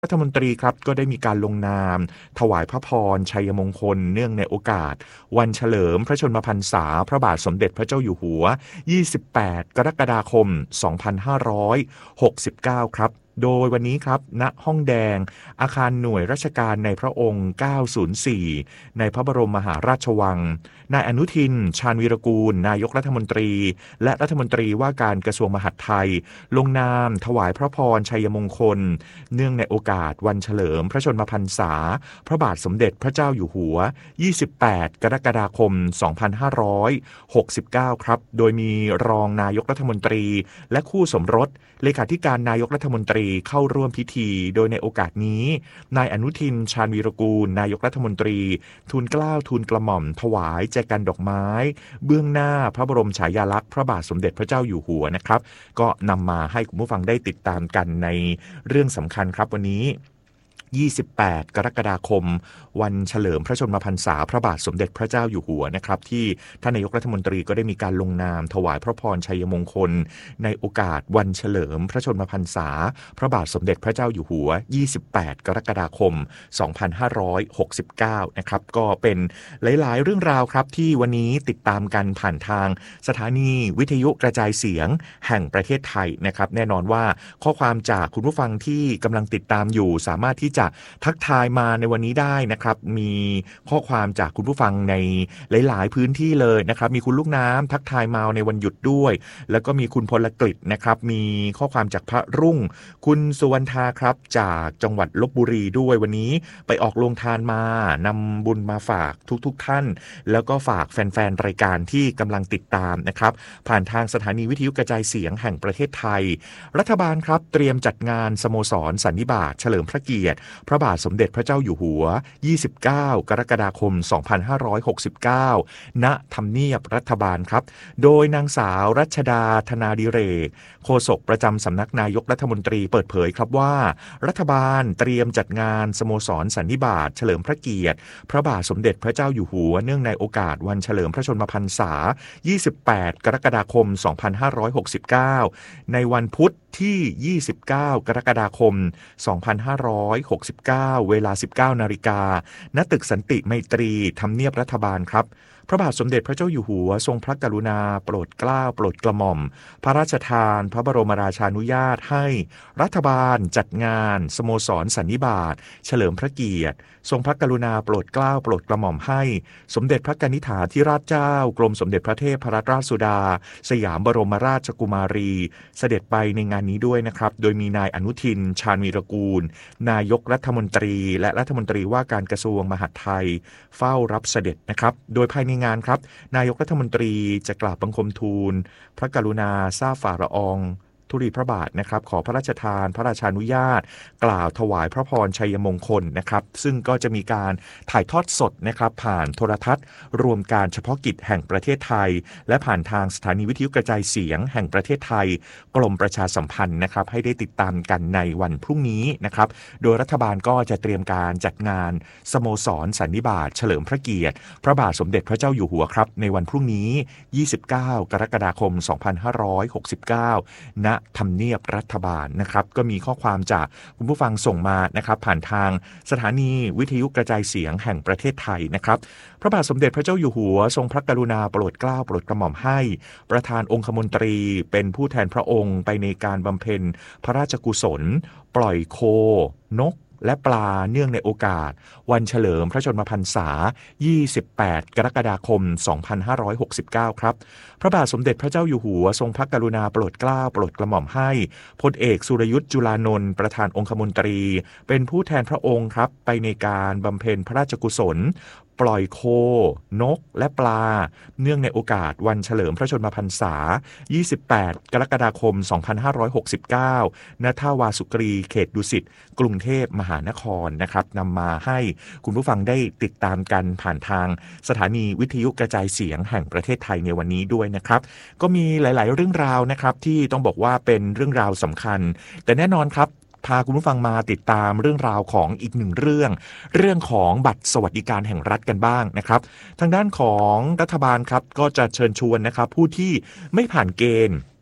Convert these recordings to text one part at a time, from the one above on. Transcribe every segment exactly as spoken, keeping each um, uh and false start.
รัฐมนตรีครับก็ได้มีการลงนามถวายพระพรชัยมงคลเนื่องในโอกาสวันเฉลิมพระชนมพรรษาพระบาทสมเด็จพระเจ้าอยู่หัวยี่สิบแปดกรกฎาคมสองพันห้าร้อยหกสิบเก้าครับโดยวันนี้ครับณห้องแดงอาคารหน่วยราชการในพระองค์เก้าศูนย์สี่ในพระบรมมหาราชวังนายอนุทินชาญวีรกูลนายกรัฐมนตรีและรัฐมนตรีว่าการกระทรวงมหาดไทยลงนามถวายพระพรชัยมงคลเนื่องในโอกาสวันเฉลิมพระชนมพรรษาพระบาทสมเด็จพระเจ้าอยู่หัวยี่สิบแปดกรกฎาคมสองพันห้าร้อยหกสิบเก้าครับโดยมีรองนายกรัฐมนตรีและคู่สมรสเลขาธิการนายกรัฐมนตรีเข้าร่วมพิธีโดยในโอกาสนี้นายอนุทินชาญวีรกูลนายกรัฐมนตรีทูลเกล้าทูลกระหม่อมถวายแจกันดอกไม้เบื้องหน้าพระบรมฉายาลักษณ์พระบาทสมเด็จพระเจ้าอยู่หัวนะครับก็นำมาให้คุณผู้ฟังได้ติดตามกันในเรื่องสำคัญครับวันนี้ยี่สิบแปดกรกฎาคมวันเฉลิมพระชนมพรรษาพระบาทสมเด็จพระเจ้าอยู่หัวนะครับที่ท่านนายกรัฐมนตรีก็ได้มีการลงนามถวายพระพรชัยมงคลในโอกาสวันเฉลิมพระชนมพรรษาพระบาทสมเด็จพระเจ้าอยู่หัวยี่สิบแปดกรกฎาคมสองพันห้าร้อยหกสิบเก้านะครับก็เป็นหลายๆเรื่องราวครับที่วันนี้ติดตามกันผ่านทางสถานีวิทยุกระจายเสียงแห่งประเทศไทยนะครับแน่นอนว่าข้อความจากคุณผู้ฟังที่กำลังติดตามอยู่สามารถที่จะทักทายมาในวันนี้ได้นะครับมีข้อความจากคุณผู้ฟังในหลายๆพื้นที่เลยนะครับมีคุณลูกน้ำทักทายมาในวันหยุดด้วยแล้วก็มีคุณพลกฤษนะครับมีข้อความจากพระรุ่งคุณสุวรรณธาครับจากจังหวัดลพบุรีด้วยวันนี้ไปออกโรงทานมานำบุญมาฝากทุกๆท่านแล้วก็ฝากแฟนๆรายการที่กำลังติดตามนะครับผ่านทางสถานีวิทยุกระจายเสียงแห่งประเทศไทยรัฐบาลครับเตรียมจัดงานสโมสรสันนิบาตเฉลิมพระเกียรติพระบาทสมเด็จพระเจ้าอยู่หัวยี่สิบเก้ากรกฎาคมสองพันห้าร้อยหกสิบเก้าณทำเนียบรัฐบาลครับโดยนางสาวรัชดาธนาดิเรกโฆษกประจำสำนักนายกรัฐมนตรีเปิดเผยครับว่ารัฐบาลเตรียมจัดงานสโมสรสันนิบาตเฉลิมพระเกียรติพระบาทสมเด็จพระเจ้าอยู่หัวเนื่องในโอกาสวันเฉลิมพระชนมพรรษายี่สิบแปดกรกฎาคมสองพันห้าร้อยหกสิบเก้าในวันพุธที่ยี่สิบเก้ากรกฎาคมสองพันห้าร้อยหกสิบเก้าเวลา สิบเก้านาฬิกา ณ ตึกสันติไมตรีทำเนียบรัฐบาลครับพระบาทสมเด็จพระเจ้าอยู่หัวทรงพระกรุณาโปรดเกล้าโปรดกระหม่อมพระราชทานพระบรมราชานุญาตให้รัฐบาลจัดงานสโมสรสันนิบาตเฉลิมพระเกียรติทรงพระกรุณาโปรดเกล้าโปรดกระหม่อมให้สมเด็จพระกนิษฐาธิราชเจ้ากรมสมเด็จพระเทพรัตนราชสุดาสยามบรมราชกุมารีเสด็จไปในงานนี้ด้วยนะครับโดยมีนายอนุทินชาญวีรกูลนายกรัฐมนตรีและรัฐมนตรีว่าการกระทรวงมหาดไทยเฝ้ารับเสด็จนะครับโดยภายในงานครับนายกรัฐมนตรีจะกราบบังคมทูลพระกรุณาทราบฝ่าละอองธุลีพระบาทนะครับขอพระราชทานพระราชานุญาตกล่าวถวายพระพรชัยมงคลนะครับซึ่งก็จะมีการถ่ายทอดสดนะครับผ่านโทรทัศน์รวมการเฉพาะกิจแห่งประเทศไทยและผ่านทางสถานีวิทยุกระจายเสียงแห่งประเทศไทยกรมประชาสัมพันธ์นะครับให้ได้ติดตามกันในวันพรุ่งนี้นะครับโดยรัฐบาลก็จะเตรียมการจัดงานสโมสรสันนิบาตเฉลิมพระเกียรติพระบาทสมเด็จพระเจ้าอยู่หัวครับในวันพรุ่งนี้ยี่สิบเก้ากรกฎาคมสองพันห้าร้อยหกสิบเก้าณทำเนียบรัฐบาลนะครับก็มีข้อความจากคุณผู้ฟังส่งมานะครับผ่านทางสถานีวิทยุกระจายเสียงแห่งประเทศไทยนะครับพระบาทสมเด็จพระเจ้าอยู่หัวทรงพระกรุณาโปรดเกล้าโปรดกระหม่อมให้ประธานองคมนตรีเป็นผู้แทนพระองค์ไปในการบำเพ็ญพระราชกุศลปล่อยโคนกและปลาเนื่องในโอกาสวันเฉลิมพระชนมพรรษายี่สิบแปดกรกฎาคมสองพันห้าร้อยหกสิบเก้าครับพระบาทสมเด็จพระเจ้าอยู่หัวทรงพระกรุณาโปรดเกล้าโปรดกระหม่อมให้พลเอกสุรยุทธ์จุลานนท์ประธานองคมนตรีเป็นผู้แทนพระองค์ครับไปในการบำเพ็ญพระราชกุศลปล่อยโคนกและปลาเนื่องในโอกาสวันเฉลิมพระชนมพรรษายี่สิบแปดกรกฎาคมสองพันห้าร้อยหกสิบเก้าณท่าวาสุกรีเขตดุสิตกรุงเทพมหานครนะครับนำมาให้คุณผู้ฟังได้ติดตามกันผ่านทางสถานีวิทยุกระจายเสียงแห่งประเทศไทยในวันนี้ด้วยนะครับก็มีหลายๆเรื่องราวนะครับที่ต้องบอกว่าเป็นเรื่องราวสำคัญแต่แน่นอนครับพาคุณผู้ฟังมาติดตามเรื่องราวของอีกหนึ่งเรื่องเรื่องของบัตรสวัสดิการแห่งรัฐกันบ้างนะครับทางด้านของรัฐบาลครับก็จะเชิญชวนนะครับผู้ที่ไม่ผ่านเกณฑ์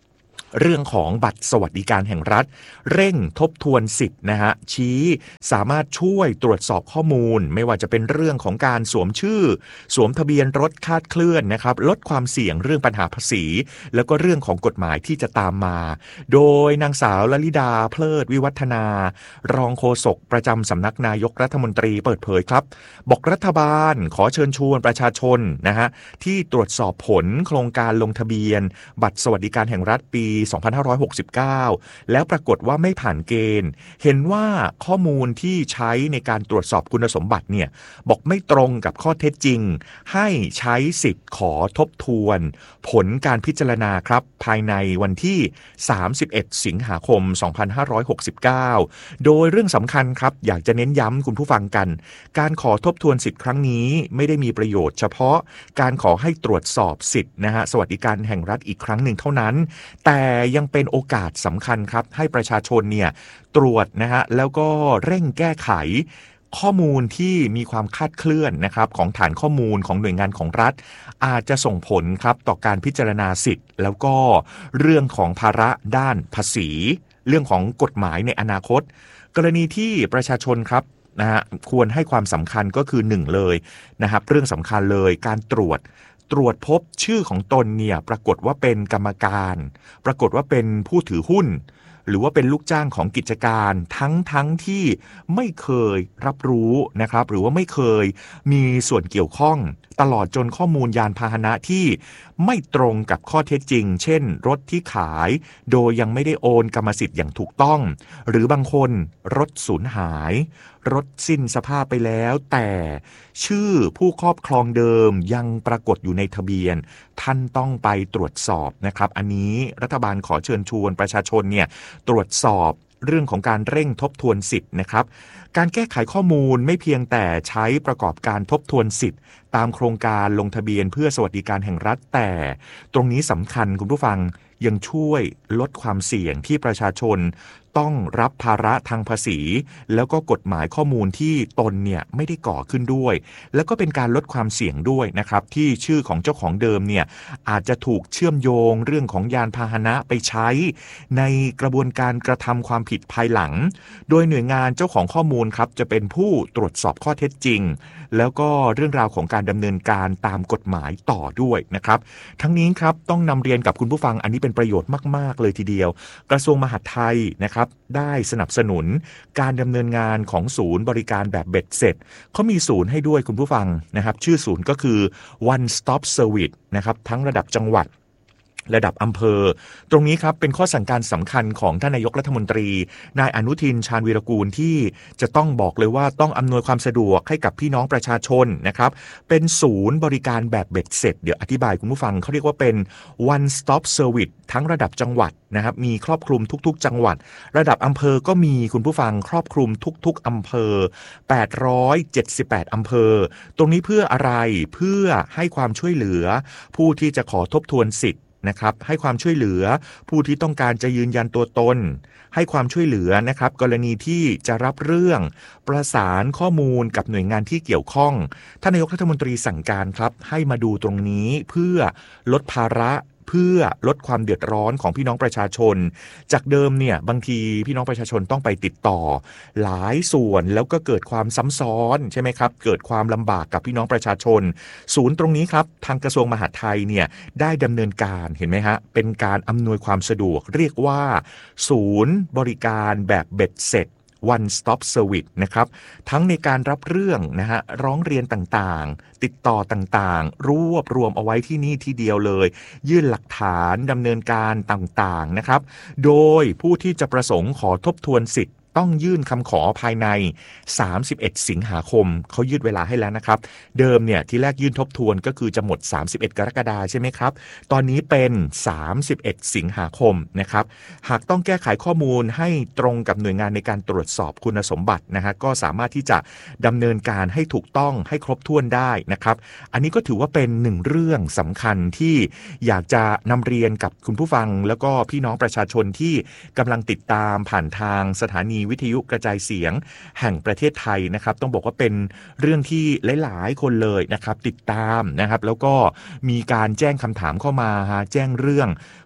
เรื่องของบัตรสวัสดิการแห่งรัฐเร่งทบทวนสิทธิ์นะฮะชี้สามารถช่วยตรวจสอบข้อมูลไม่ว่าจะเป็นเรื่องของการสวมชื่อสวมทะเบียนรถคลาดเคลื่อนนะครับลดความเสี่ยงเรื่องปัญหาภาษีแล้วก็เรื่องของกฎหมายที่จะตามมาโดยนางสาวลลิดาเพลิดวิวัฒนารองโฆษกประจำสำนักนายกรัฐมนตรีเปิดเผยครับบอกรัฐบาลขอเชิญชวนประชาชนนะฮะที่ตรวจสอบผลโครงการลงทะเบียนบัตรสวัสดิการแห่งรัฐปีสองพันห้าร้อยหกสิบเก้าแล้วปรากฏว่าไม่ผ่านเกณฑ์เห็นว่าข้อมูลที่ใช้ในการตรวจสอบคุณสมบัติเนี่ยบอกไม่ตรงกับข้อเท็จจริงให้ใช้สิทธิ์ขอทบทวนผลการพิจารณาครับภายในวันที่สามสิบเอ็ดสิงหาคมสองพันห้าร้อยหกสิบเก้าโดยเรื่องสำคัญครับอยากจะเน้นย้ำคุณผู้ฟังกันการขอทบทวนสิทธิ์ครั้งนี้ไม่ได้มีประโยชน์เฉพาะการขอให้ตรวจสอบสิทธิ์นะฮะสวัสดิการแห่งรัฐอีกครั้งหนึ่งเท่านั้นแต่ยังเป็นโอกาสสำคัญครับให้ประชาชนเนี่ยตรวจนะฮะแล้วก็เร่งแก้ไขข้อมูลที่มีความคลาดเคลื่อนนะครับของฐานข้อมูลของหน่วยงานของรัฐอาจจะส่งผลครับต่อการพิจารณาสิทธิ์แล้วก็เรื่องของภาระด้านภาษีเรื่องของกฎหมายในอนาคตกรณีที่ประชาชนครับนะฮะควรให้ความสำคัญก็คือหนึ่งเลยนะครับเรื่องสำคัญเลยการตรวจตรวจพบชื่อของตนเนี่ยปรากฏว่าเป็นกรรมการปรากฏว่าเป็นผู้ถือหุ้นหรือว่าเป็นลูกจ้างของกิจการทั้งทั้งที่ไม่เคยรับรู้นะครับหรือว่าไม่เคยมีส่วนเกี่ยวข้องตลอดจนข้อมูลยานพาหนะที่ไม่ตรงกับข้อเท็จจริงเช่นรถที่ขายโดยยังไม่ได้โอนกรรมสิทธิ์อย่างถูกต้องหรือบางคนรถสูญหายรถสิ้นสภาพไปแล้วแต่ชื่อผู้ครอบครองเดิมยังปรากฏอยู่ในทะเบียนท่านต้องไปตรวจสอบนะครับอันนี้รัฐบาลขอเชิญชวนประชาชนเนี่ยตรวจสอบเรื่องของการเร่งทบทวนสิทธิ์นะครับการแก้ไขข้อมูลไม่เพียงแต่ใช้ประกอบการทบทวนสิทธิ์ตามโครงการลงทะเบียนเพื่อสวัสดิการแห่งรัฐแต่ตรงนี้สำคัญคุณผู้ฟังยังช่วยลดความเสี่ยงที่ประชาชนต้องรับภาระทางภาษีแล้วก็กฎหมายข้อมูลที่ตนเนี่ยไม่ได้ก่อขึ้นด้วยแล้วก็เป็นการลดความเสี่ยงด้วยนะครับที่ชื่อของเจ้าของเดิมเนี่ยอาจจะถูกเชื่อมโยงเรื่องของยานพาหนะไปใช้ในกระบวนการกระทำความผิดภายหลังโดยหน่วยงานเจ้าของข้อมูลครับจะเป็นผู้ตรวจสอบข้อเท็จจริงแล้วก็เรื่องราวของการดำเนินการตามกฎหมายต่อด้วยนะครับทั้งนี้ครับต้องนำเรียนกับคุณผู้ฟังอันนี้เป็นประโยชน์มากๆเลยทีเดียวกระทรวงมหาดไทยนะครับได้สนับสนุนการดำเนินงานของศูนย์บริการแบบเบ็ดเสร็จเขามีศูนย์ให้ด้วยคุณผู้ฟังนะครับชื่อศูนย์ก็คือ one stop service นะครับทั้งระดับจังหวัดระดับอำเภอตรงนี้ครับเป็นข้อสั่งการสำคัญของท่านนายกรัฐมนตรีนายอนุทินชาญวีรกูลที่จะต้องบอกเลยว่าต้องอำนวยความสะดวกให้กับพี่น้องประชาชนนะครับเป็นศูนย์บริการแบบเบ็ดเสร็จเดี๋ยวอธิบายคุณผู้ฟังเขาเรียกว่าเป็น one stop service ทั้งระดับจังหวัดนะครับมีครอบคลุมทุกๆจังหวัดระดับอำเภอก็มีคุณผู้ฟังครอบคลุมทุกๆอำเภอแปดร้อยเจ็ดสิบแปดอำเภอตรงนี้เพื่ออะไรเพื่อให้ความช่วยเหลือผู้ที่จะขอทบทวนสิทธิ์นะครับให้ความช่วยเหลือผู้ที่ต้องการจะยืนยันตัวตนให้ความช่วยเหลือนะครับกรณีที่จะรับเรื่องประสานข้อมูลกับหน่วยงานที่เกี่ยวข้องท่านนายกรัฐมนตรีสั่งการครับให้มาดูตรงนี้เพื่อลดภาระเพื่อลดความเดือดร้อนของพี่น้องประชาชนจากเดิมเนี่ยบางทีพี่น้องประชาชนต้องไปติดต่อหลายส่วนแล้วก็เกิดความซ้ำซ้อนใช่ไหมครับเกิดความลำบากกับพี่น้องประชาชนศูนย์ตรงนี้ครับทางกระทรวงมหาดไทยเนี่ยได้ดำเนินการเห็นไหมฮะเป็นการอำนวยความสะดวกเรียกว่าศูนย์บริการแบบเบ็ดเสร็จone stop service นะครับทั้งในการรับเรื่องนะฮะร้องเรียนต่างๆติดต่อต่างๆรวบรวมเอาไว้ที่นี่ที่เดียวเลยยื่นหลักฐานดำเนินการต่างๆนะครับโดยผู้ที่จะประสงค์ขอทบทวนสิทธิ์ต้องยื่นคำขอภายในสามสิบเอ็ดสิงหาคมเขายืดเวลาให้แล้วนะครับเดิมเนี่ยที่แรกยื่นทบทวนก็คือจะหมดสามสิบเอ็ดกรกฎาคมใช่ไหมครับตอนนี้เป็นสามสิบเอ็ดสิงหาคมนะครับหากต้องแก้ไขข้อมูลให้ตรงกับหน่วยงานในการตรวจสอบคุณสมบัตินะฮะก็สามารถที่จะดำเนินการให้ถูกต้องให้ครบถ้วนได้นะครับอันนี้ก็ถือว่าเป็นหนึ่งเรื่องสำคัญที่อยากจะนำเรียนกับคุณผู้ฟังแล้วก็พี่น้องประชาชนที่กำลังติดตามผ่านทางสถานีวิทยุกระจายเสียงแห่งประเทศไทยนะครับต้องบอกว่าเป็นเรื่องที่หลายๆคนเลยนะครับติดตามนะครับแล้วก็มีการแจ้งคำถามเข้ามาแจ้งเรื่อง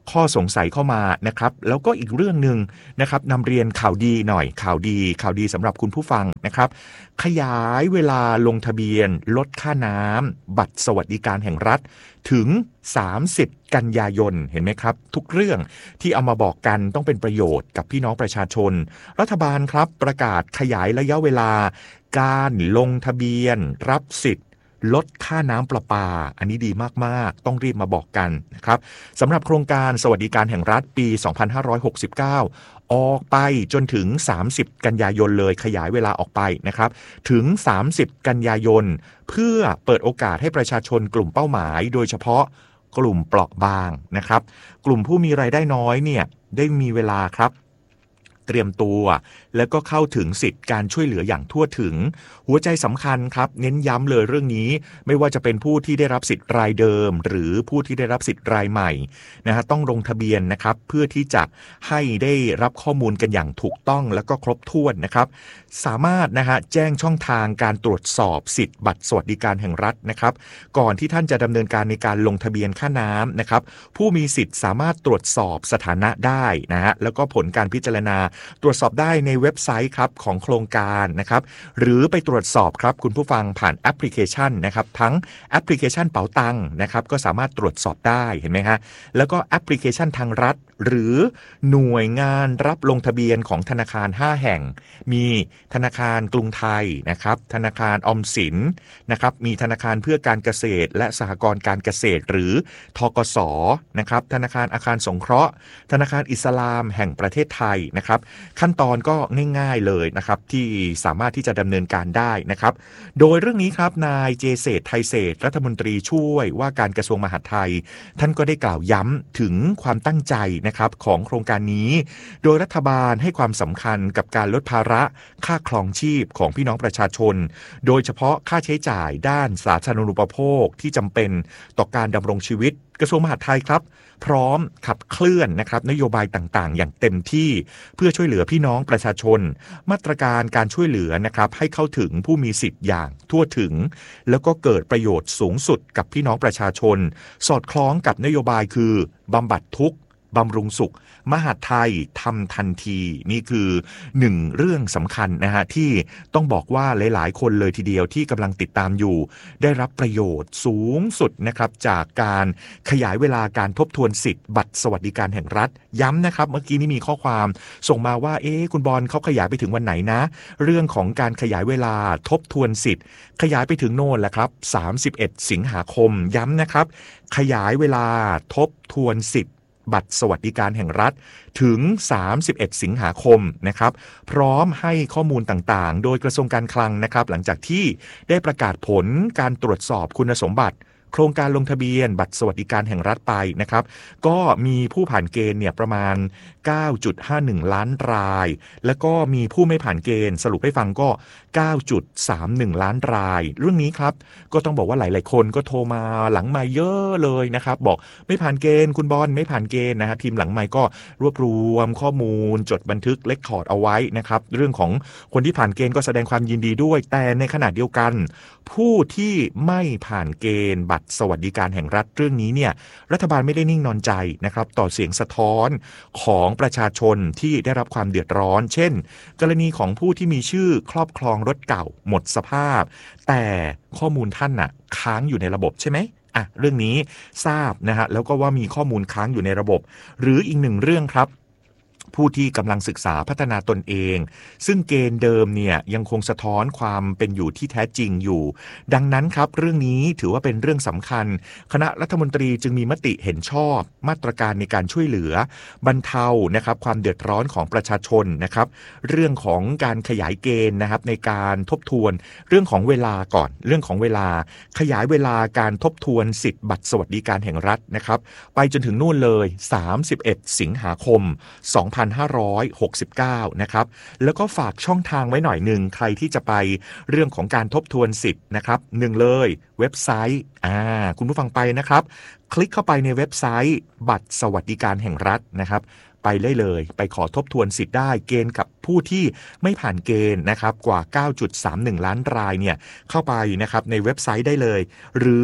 ข้อสงสัยเข้ามานะครับแล้วก็อีกเรื่องนึงนะครับนำเรียนข่าวดีหน่อยข่าวดีข่าวดีสำหรับคุณผู้ฟังนะครับขยายเวลาลงทะเบียนลดค่าน้ำบัตรสวัสดิการแห่งรัฐถึงสามสิบกันยายนเห็นไหมครับทุกเรื่องที่เอามาบอกกันต้องเป็นประโยชน์กับพี่น้องประชาชนรัฐบาลครับประกาศขยายระยะเวลาการลงทะเบียนรับสิทธิ์ลดค่าน้ำประปาอันนี้ดีมากๆต้องรีบมาบอกกันนะครับสำหรับโครงการสวัสดิการแห่งรัฐปีสองพันห้าร้อยหกสิบเก้าออกไปจนถึงสามสิบกันยายนเลยขยายเวลาออกไปนะครับถึงสามสิบกันยายนเพื่อเปิดโอกาสให้ประชาชนกลุ่มเป้าหมายโดยเฉพาะกลุ่มเปราะบางนะครับกลุ่มผู้มีรายได้น้อยเนี่ยได้มีเวลาครับเตรียมตัวแล้วก็เข้าถึงสิทธิการช่วยเหลืออย่างทั่วถึงหัวใจสำคัญครับเน้นย้ำเลยเรื่องนี้ไม่ว่าจะเป็นผู้ที่ได้รับสิทธิ์รายเดิมหรือผู้ที่ได้รับสิทธิ์รายใหม่นะฮะต้องลงทะเบียนนะครับเพื่อที่จะให้ได้รับข้อมูลกันอย่างถูกต้องแล้วก็ครบถ้วนนะครับสามารถนะฮะแจ้งช่องทางการตรวจสอบสิทธิ์บัตรสวัสดิการแห่งรัฐนะครับก่อนที่ท่านจะดำเนินการในการลงทะเบียนค่าน้ำนะครับผู้มีสิทธิ์สามารถตรวจสอบสถานะได้นะฮะแล้วก็ผลการพิจารณาตรวจสอบได้ในเว็บไซต์ครับของโครงการนะครับหรือไปตรวจสอบครับคุณผู้ฟังผ่านแอปพลิเคชันนะครับทั้งแอปพลิเคชันเป๋าตังค์นะครับก็สามารถตรวจสอบได้เห็นไหมฮะแล้วก็แอปพลิเคชันทางรัฐหรือหน่วยงานรับลงทะเบียนของธนาคารห้าแห่งมีธนาคารกรุงไทยนะครับธนาคารออมสินนะครับมีธนาคารเพื่อการเกษตรและสหกรณ์การเกษตรหรือธกสนะครับธนาคารอาคารสงเคราะห์ธนาคารอิสลามแห่งประเทศไทยนะครับขั้นตอนก็ง่ายๆเลยนะครับที่สามารถที่จะดำเนินการได้นะครับโดยเรื่องนี้ครับนายเจเศรษฐ์ไทยเศรษฐ์รัฐมนตรีช่วยว่าการกระทรวงมหาดไทยท่านก็ได้กล่าวย้ำถึงความตั้งใจนะครับของโครงการนี้โดยรัฐบาลให้ความสำคัญกับการลดภาระค่าครองชีพของพี่น้องประชาชนโดยเฉพาะค่าใช้จ่ายด้านสาธารณูปโภคที่จำเป็นต่อการดำรงชีวิตกระทรวงมหาดไทยครับพร้อมขับเคลื่อนนะครับนโยบายต่างๆอย่างเต็มที่เพื่อช่วยเหลือพี่น้องประชาชนมาตรการการช่วยเหลือนะครับให้เข้าถึงผู้มีสิทธิ์อย่างทั่วถึงแล้วก็เกิดประโยชน์สูงสุดกับพี่น้องประชาชนสอดคล้องกับนโยบายคือบำบัดทุกข์บำรุงสุขมหาดไทยทำทันทีนี่คือหนึ่งเรื่องสำคัญนะฮะที่ต้องบอกว่าหลายๆคนเลยทีเดียวที่กำลังติดตามอยู่ได้รับประโยชน์สูงสุดนะครับจากการขยายเวลาการทบทวนสิทธิ์บัตรสวัสดิการแห่งรัฐย้ำนะครับเมื่อกี้นี้มีข้อความส่งมาว่าเอ๊ะคุณบอลเขาขยายไปถึงวันไหนนะเรื่องของการขยายเวลาทบทวนสิทธิ์ขยายไปถึงโน่นแหละครับสามสิบเอ็ดสิงหาคมย้ำนะครับขยายเวลาทบทวนสิทธิ์บัตรสวัสดิการแห่งรัฐถึงสามสิบเอ็ดสิงหาคมนะครับพร้อมให้ข้อมูลต่างๆโดยกระทรวงการคลังนะครับหลังจากที่ได้ประกาศผลการตรวจสอบคุณสมบัติโครงการลงทะเบียนบัตรสวัสดิการแห่งรัฐไปนะครับก็มีผู้ผ่านเกณฑ์เนี่ยประมาณ เก้าจุดห้าหนึ่ง ล้านรายแล้วก็มีผู้ไม่ผ่านเกณฑ์สรุปให้ฟังก็ เก้าจุดสามหนึ่ง ล้านรายเรื่องนี้ครับก็ต้องบอกว่าหลายๆคนก็โทรมาหลังไมค์เยอะเลยนะครับบอกไม่ผ่านเกณฑ์คุณบอลไม่ผ่านเกณฑ์นะฮะทีมหลังไมค์ก็รวบรวมข้อมูลจดบันทึกเรคคอร์ดเอาไว้นะครับเรื่องของคนที่ผ่านเกณฑ์ก็แสดงความยินดีด้วยแต่ในขณะเดียวกันผู้ที่ไม่ผ่านเกณฑ์บัตรสวัสดิการแห่งรัฐเรื่องนี้เนี่ยรัฐบาลไม่ได้นิ่งนอนใจนะครับต่อเสียงสะท้อนของประชาชนที่ได้รับความเดือดร้อนเช่นกรณีของผู้ที่มีชื่อครอบครองรถเก่าหมดสภาพแต่ข้อมูลท่านน่ะค้างอยู่ในระบบใช่ไหมอ่ะเรื่องนี้ทราบนะฮะแล้วก็ว่ามีข้อมูลค้างอยู่ในระบบหรืออีกหนึ่งเรื่องครับผู้ที่กำลังศึกษาพัฒนาตนเองซึ่งเกณฑ์เดิมเนี่ยยังคงสะท้อนความเป็นอยู่ที่แท้จริงอยู่ดังนั้นครับเรื่องนี้ถือว่าเป็นเรื่องสำคัญคณะรัฐมนตรีจึงมีมติเห็นชอบมาตรการในการช่วยเหลือบรรเทานะครับความเดือดร้อนของประชาชนนะครับเรื่องของการขยายเกณฑ์นะครับในการทบทวนเรื่องของเวลาก่อนเรื่องของเวลาขยายเวลาการทบทวนสิทธิ์บัตรสวัสดิการแห่งรัฐนะครับไปจนถึงนู่นเลยสามสิบเอ็ดสิงหาคมสองพันห้าร้อยหกสิบเก้านะครับแล้วก็ฝากช่องทางไว้หน่อยหนึ่งใครที่จะไปเรื่องของการทบทวนสิทธิ์นะครับหนึ่งเลยเว็บไซต์อ่าคุณผู้ฟังไปนะครับคลิกเข้าไปในเว็บไซต์บัตรสวัสดิการแห่งรัฐนะครับไปได้เลยไปขอทบทวนสิทธิ์ได้เกณฑ์กับผู้ที่ไม่ผ่านเกณฑ์นะครับกว่า เก้าจุดสามหนึ่ง ล้านรายเนี่ยเข้าไปนะครับในเว็บไซต์ได้เลยหรือ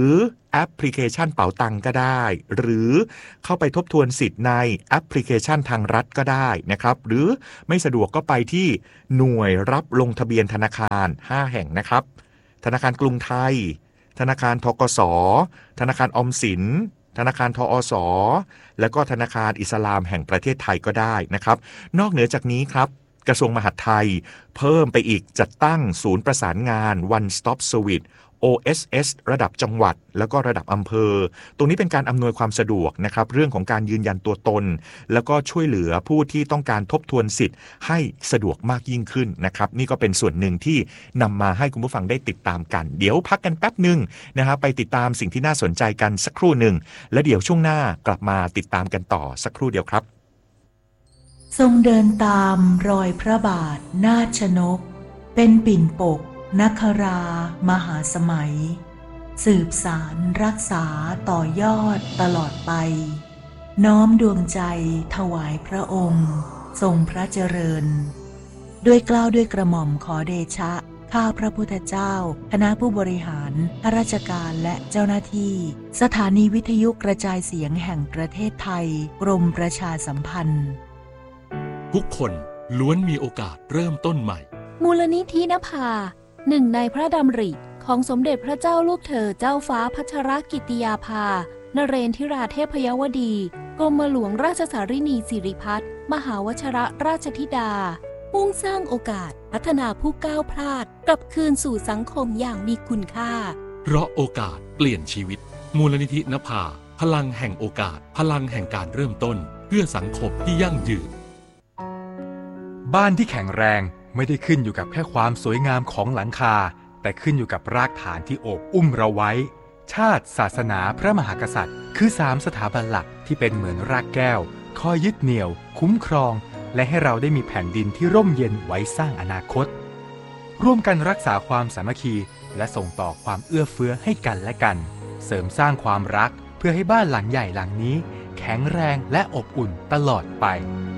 แอปพลิเคชันเป๋าตังก็ได้หรือเข้าไปทบทวนสิทธิ์ในแอปพลิเคชันทางรัฐก็ได้นะครับหรือไม่สะดวกก็ไปที่หน่วยรับลงทะเบียนธนาคารห้าแห่งนะครับธนาคารกรุงไทยธนาคารธกส.ธนาคารออมสินธนาคารทอส.และก็ธนาคารอิสลามแห่งประเทศไทยก็ได้นะครับนอกเหนือจากนี้ครับกระทรวงมหาดไทยเพิ่มไปอีกจัดตั้งศูนย์ประสานงาน One Stop Service โอ เอส เอส ระดับจังหวัดแล้วก็ระดับอำเภอตรงนี้เป็นการอำนวยความสะดวกนะครับเรื่องของการยืนยันตัวตนแล้วก็ช่วยเหลือผู้ที่ต้องการทบทวนสิทธิ์ให้สะดวกมากยิ่งขึ้นนะครับนี่ก็เป็นส่วนหนึ่งที่นำมาให้คุณผู้ฟังได้ติดตามกันเดี๋ยวพักกันแป๊บหนึ่งนะครับไปติดตามสิ่งที่น่าสนใจกันสักครู่หนึ่งและเดี๋ยวช่วงหน้ากลับมาติดตามกันต่อสักครู่เดียวครับทรงเดินตามรอยพระบาทนาชนกเป็นปิ่นปกนครามหาสมัยสืบสารรักษาต่อยอดตลอดไปน้อมดวงใจถวายพระองค์ทรงพระเจริญด้วยเกล้าด้วยกระหม่อมขอเดชะข้าพระพุทธเจ้าคณะผู้บริหารข้าราชการและเจ้าหน้าที่สถานีวิทยุกระจายเสียงแห่งประเทศไทยกรมประชาสัมพันธ์ทุกคนล้วนมีโอกาสเริ่มต้นใหม่มูลนิธินภาหนึ่งในพระดำริของสมเด็จพระเจ้าลูกเธอเจ้าฟ้าพัชรกิติยาภานเรนทิราเทพยวดีกรมหลวงราชสารินีสิริพัฒน์มหาวชรราชธิดามุ่งสร้างโอกาสพัฒนาผู้ก้าวพลาดกลับคืนสู่สังคมอย่างมีคุณค่าเพราะโอกาสเปลี่ยนชีวิตมูลนิธินภาพลังแห่งโอกาสพลังแห่งการเริ่มต้นเพื่อสังคมที่ยั่งยืนบ้านที่แข็งแรงไม่ได้ขึ้นอยู่กับแค่ความสวยงามของหลังคาแต่ขึ้นอยู่กับรากฐานที่โอบอุ้มเราไว้ชาติศาสนาพระมหากษัตริย์คือสามสถาบันหลักที่เป็นเหมือนรากแก้วคอยยึดเหนี่ยวคุ้มครองและให้เราได้มีแผ่นดินที่ร่มเย็นไว้สร้างอนาคตร่วมกันรักษาความสามัคคีและส่งต่อความเอื้อเฟื้อให้กันและกันเสริมสร้างความรักเพื่อให้บ้านหลังใหญ่หลังนี้แข็งแรงและอบอุ่นตลอดไป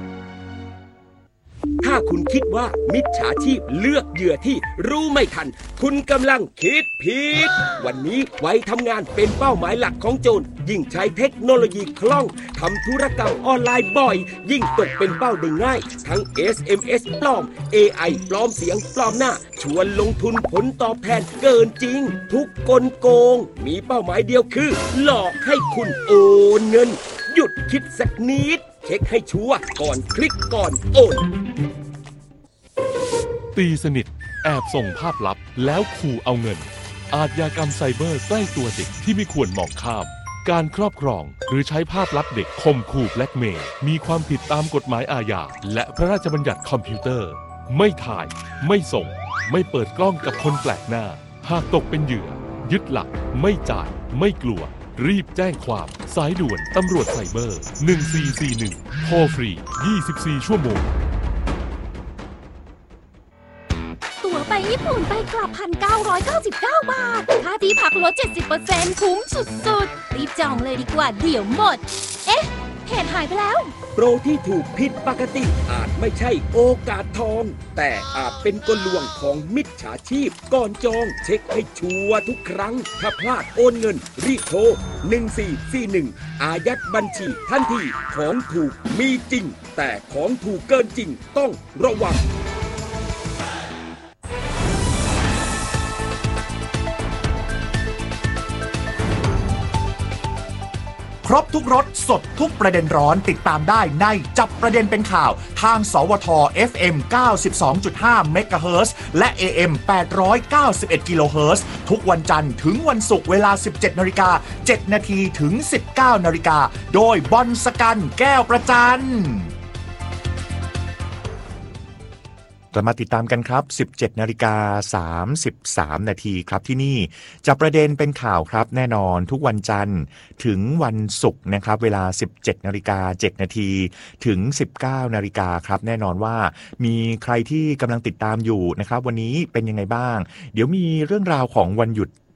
ถ้าคุณคิดว่ามิจฉาชีพเลือกเหยื่อที่รู้ไม่ทันคุณกำลังคิดผิดวันนี้ไว้ทำงานเป็นเป้าหมายหลักของโจรยิ่งใช้เทคโนโลยีคล่องทำธุรกรรมออนไลน์บ่อยยิ่งตกเป็นเป้าได้ง่ายทั้ง เอส เอ็ม เอส ปลอม เอ ไอ ปลอมเสียงปลอมหน้าชวนลงทุนผลตอบแทนเกินจริงทุกกลโกงมีเป้าหมายเดียวคือหลอกให้คุณโอนเงินหยุดคิดสักนิดเช็คให้ชัวร์ก่อนคลิกก่อนโอนตีสนิทแอบส่งภาพลับแล้วขู่เอาเงินอาชญากรรมไซเบอร์ใกล้ตัวเด็กที่ไม่ควรมองข้ามการครอบครองหรือใช้ภาพลับเด็กข่มขู่แบล็กเมย์มีความผิดตามกฎหมายอาญาและพระราชบัญญัติคอมพิวเตอร์ไม่ถ่ายไม่ส่งไม่เปิดกล้องกับคนแปลกหน้าหากตกเป็นเหยื่อยึดหลักไม่จ่ายไม่กลัวรีบแจ้งความสายด่วนตำรวจไซเบอร์หนึ่งสี่สี่หนึ่งโทรฟรียี่สิบสี่ชั่วโมงตั๋วไปญี่ปุ่นไปกลับ หนึ่งพันเก้าร้อยเก้าสิบเก้า บาทค่าที่พักลด เจ็ดสิบเปอร์เซ็นต์ คุ้มสุดๆรีบจองเลยดีกว่าเดี๋ยวหมดเอ๊ะเพจหายไปแล้วโปรที่ถูกผิดปกติอาจไม่ใช่โอกาสทองแต่อาจเป็นกลลวงของมิจฉาชีพก่อนจองเช็คให้ชัวร์ทุกครั้งถ้าพลาดโอนเงินรีบโทรหนึ่งสี่สี่หนึ่งอายัดบัญชีทันทีของถูกมีจริงแต่ของถูกเกินจริงต้องระวังครบทุกรสสดทุกประเด็นร้อนติดตามได้ในจับประเด็นเป็นข่าวทางสวท เอฟ เอ็ม เก้าสิบสองจุดห้า เมกะเฮิรตซ์และ เอ เอ็ม แปดร้อยเก้าสิบเอ็ด กิโลเฮิรตซ์ทุกวันจันทร์ถึงวันศุกร์เวลา สิบเจ็ดนาฬิกาเจ็ดนาทีถึง สิบเก้านาฬิกาโดยบอลสกันแก้วประจันกลับมาติดตามกันครับ สิบเจ็ดนาฬิกาสามสิบสาม นาทีครับที่นี่จับประเด็นเป็นข่าวครับแน่นอนทุกวันจันทร์ถึงวันศุกร์นะครับเวลา สิบเจ็ดนาฬิกาเจ็ดนาทีถึง สิบเก้านาฬิกาครับแน่นอนว่ามีใครที่กำลังติดตามอยู่นะครับวันนี้เป็นยังไงบ้างเดี๋ยวมีเรื่องราวของวันหยุด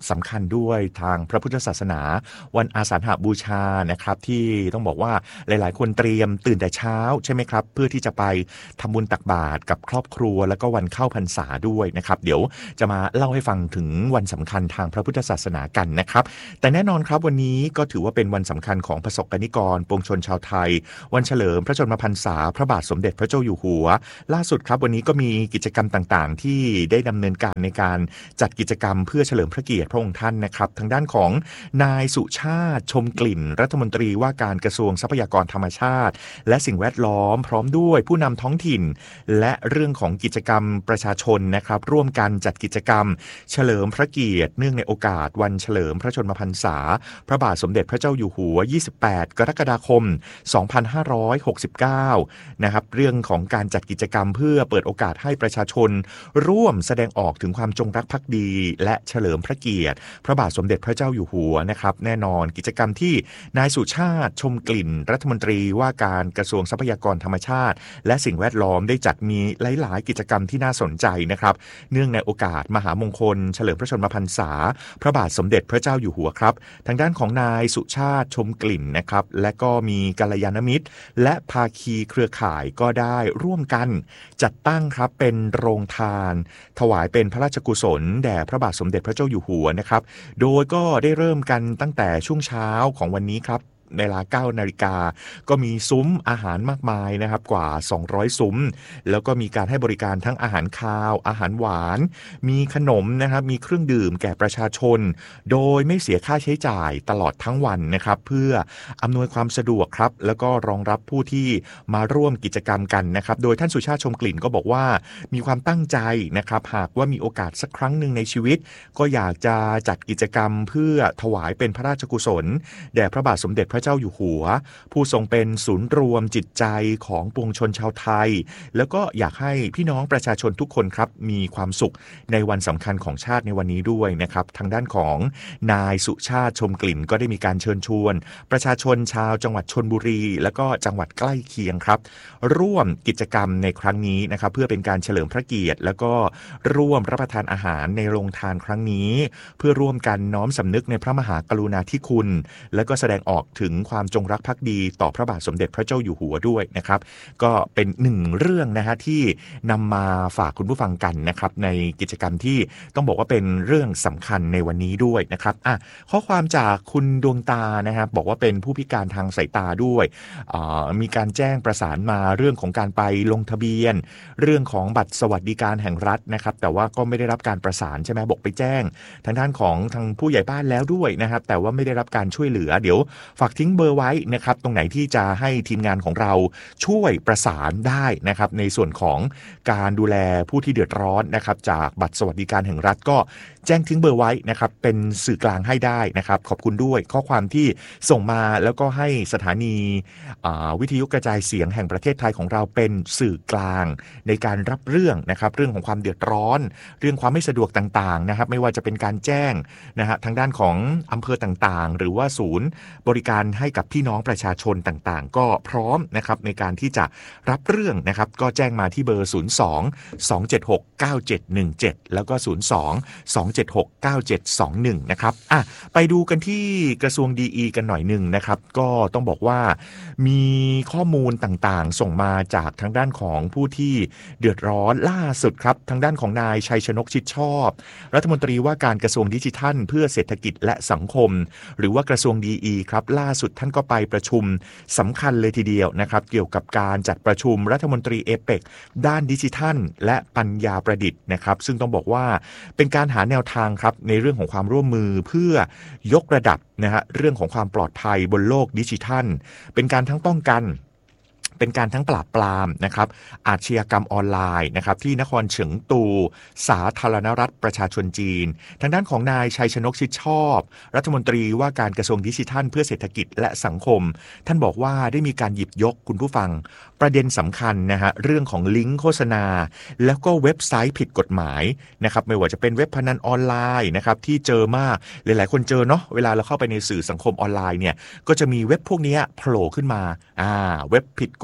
สำคัญด้วยทางพระพุทธศาสนาวันอาสาฬหบูชานะครับที่ต้องบอกว่าหลายๆคนเตรียมตื่นแต่เช้าใช่ไหมครับเพื่อที่จะไปทำบุญตักบาตรกับครอบครัวแล้วก็วันเข้าพรรษาด้วยนะครับเดี๋ยวจะมาเล่าให้ฟังถึงวันสำคัญทางพระพุทธศาสนากันนะครับแต่แน่นอนครับวันนี้ก็ถือว่าเป็นวันสำคัญของประสบกนิกรปวงชนชาวไทยวันเฉลิมพระชนมพรรษาพระบาทสมเด็จพระเจ้าอยู่หัวล่าสุดครับวันนี้ก็มีกิจกรรมต่างๆที่ได้ดำเนินการในการจัดกิจกรรมเพื่อเฉลิมพระเกียรติพระองค์ท่านนะครับทางด้านของนายสุชาติชมกลิ่นรัฐมนตรีว่าการกระทรวงทรัพยากรธรรมชาติและสิ่งแวดล้อมพร้อมด้วยผู้นำท้องถิ่นและเรื่องของกิจกรรมประชาชนนะครับร่วมกันจัดกิจกรรมเฉลิมพระเกียรติเนื่องในโอกาสวันเฉลิมพระชนมพรรษาพระบาทสมเด็จพระเจ้าอยู่หัวยี่สิบแปดกรกฎาคมสองพันห้าร้อยหกสิบเก้านะครับเรื่องของการจัดกิจกรรมเพื่อเปิดโอกาสให้ประชาชนร่วมแสดงออกถึงความจงรักภักดีและเฉลิมพระเกียรติพระบาทสมเด็จพระเจ้าอยู่หัวนะครับแน่นอนกิจกรรมที่นายสุชาติชมกลิ่นรัฐมนตรีว่าการกระทรวงทรัพยากรธรรมชาติและสิ่งแวดล้อมได้จัดมีหลายๆกิจกรรมที่น่าสนใจนะครับเนื่องในโอกาสมหามงคลเฉลิมพระชนมพรรษาพระบาทสมเด็จพระเจ้าอยู่หัวครับทางด้านของนายสุชาติชมกลิ่นนะครับและก็มีกัลยาณมิตรและภาคีเครือข่ายก็ได้ร่วมกันจัดตั้งครับเป็นโรงทานถวายเป็นพระราชกุศลแด่พระบาทสมเด็จพระเจ้าอยู่หัวนะครับโดยก็ได้เริ่มกันตั้งแต่ช่วงเช้าของวันนี้ครับในเวลา เก้านาฬิกาก็มีซุ้มอาหารมากมายนะครับกว่าสองร้อยซุ้มแล้วก็มีการให้บริการทั้งอาหารคาวอาหารหวานมีขนมนะครับมีเครื่องดื่มแก่ประชาชนโดยไม่เสียค่าใช้จ่ายตลอดทั้งวันนะครับเพื่ออำนวยความสะดวกครับแล้วก็รองรับผู้ที่มาร่วมกิจกรรมกันนะครับโดยท่านสุชาติชมกลิ่นก็บอกว่ามีความตั้งใจนะครับหากว่ามีโอกาสสักครั้งหนึ่งในชีวิตก็อยากจะจัดกิจกรรมเพื่อถวายเป็นพระราชกุศลแด่พระบาทสมเด็จพระเจ้าอยู่หัวผู้ทรงเป็นศูนย์รวมจิตใจของปวงชนชาวไทยแล้วก็อยากให้พี่น้องประชาชนทุกคนครับมีความสุขในวันสำคัญของชาติในวันนี้ด้วยนะครับทางด้านของนายสุชาติชมกลิ่นก็ได้มีการเชิญชวนประชาชนชาวจังหวัดชลบุรีแล้วก็จังหวัดใกล้เคียงครับร่วมกิจกรรมในครั้งนี้นะครับเพื่อเป็นการเฉลิมพระเกียรติแล้วก็ร่วมรับประทานอาหารในโรงทานครั้งนี้เพื่อร่วมกันน้อมสำนึกในพระมหากรุณาธิคุณและก็แสดงออกถึงความจงรักภักดีต่อพระบาทสมเด็จพระเจ้าอยู่หัวด้วยนะครับก็เป็นหนึ่งเรื่องนะฮะที่นำมาฝากคุณผู้ฟังกันนะครับในกิจกรรมที่ต้องบอกว่าเป็นเรื่องสำคัญในวันนี้ด้วยนะครับอ่ะข้อความจากคุณดวงตานะครับบอกว่าเป็นผู้พิการทางสายตาด้วยมีการแจ้งประสานมาเรื่องของการไปลงทะเบียนเรื่องของบัตรสวัสดิการแห่งรัฐนะครับแต่ว่าก็ไม่ได้รับการประสานใช่ไหมบอกไปแจ้งทางด้านของทางผู้ใหญ่บ้านแล้วด้วยนะครับแต่ว่าไม่ได้รับการช่วยเหลือเดี๋ยวฝากทิ้งเบอร์ไว้นะครับตรงไหนที่จะให้ทีมงานของเราช่วยประสานได้นะครับในส่วนของการดูแลผู้ที่เดือดร้อนนะครับจากบัตรสวัสดิการแห่งรัฐก็แจ้งทิ้งเบอร์ไว้นะครับเป็นสื่อกลางให้ได้นะครับขอบคุณด้วยข้อความที่ส่งมาแล้วก็ให้สถานีวิทยุกระจายเสียงแห่งประเทศไทยของเราเป็นสื่อกลางในการรับเรื่องนะครับเรื่องของความเดือดร้อนเรื่องความไม่สะดวกต่างๆนะครับไม่ว่าจะเป็นการแจ้งนะฮะทางด้านของอำเภอต่างๆหรือว่าศูนย์บริการให้กับพี่น้องประชาชนต่างๆก็พร้อมนะครับในการที่จะรับเรื่องนะครับก็แจ้งมาที่เบอร์ศูนย์ สอง สอง เจ็ด หก เก้า เจ็ด หนึ่ง เจ็ดแล้วก็ศูนย์ สอง สอง เจ็ด หก เก้า เจ็ด สอง หนึ่งนะครับอ่ะไปดูกันที่กระทรวงดีอีกันหน่อยหนึ่งนะครับก็ต้องบอกว่ามีข้อมูลต่างๆส่งมาจากทางด้านของผู้ที่เดือดร้อนล่าสุดครับทางด้านของนายชัยชนกชิดชอบรัฐมนตรีว่าการกระทรวงดิจิทัลเพื่อเศรษฐกิจและสังคมหรือว่ากระทรวงดีอีครับล่าสุดท่านก็ไปประชุมสำคัญเลยทีเดียวนะครับเกี่ยวกับการจัดประชุมรัฐมนตรีเอเปกด้านดิจิทัลและปัญญาประดิษฐ์นะครับซึ่งต้องบอกว่าเป็นการหาแนวทางครับในเรื่องของความร่วมมือเพื่อยกระดับนะฮะเรื่องของความปลอดภัยบนโลกดิจิทัลเป็นการทั้งป้องกันเป็นการทั้งปราบปรามนะครับอาชญากรรมออนไลน์นะครับที่นครเฉิงตูสาธารณรัฐประชาชนจีนทางด้านของนายชัยชนกชิดชอบรัฐมนตรีว่าการกระทรวงดิจิทัลเพื่อเศรษฐกิจและสังคมท่านบอกว่าได้มีการหยิบยกคุณผู้ฟังประเด็นสำคัญนะฮะเรื่องของลิงก์โฆษณาแล้วก็เว็บไซต์ผิดกฎหมายนะครับไม่ว่าจะเป็นเว็บพนันออนไลน์นะครับที่เจอมากหลายๆคนเจอเนาะเวลาเราเข้าไปในสื่อสังคมออนไลน์เนี่ยก็จะมีเว็บพวกนี้โผล่ขึ้นมาอ่าเว็บผิด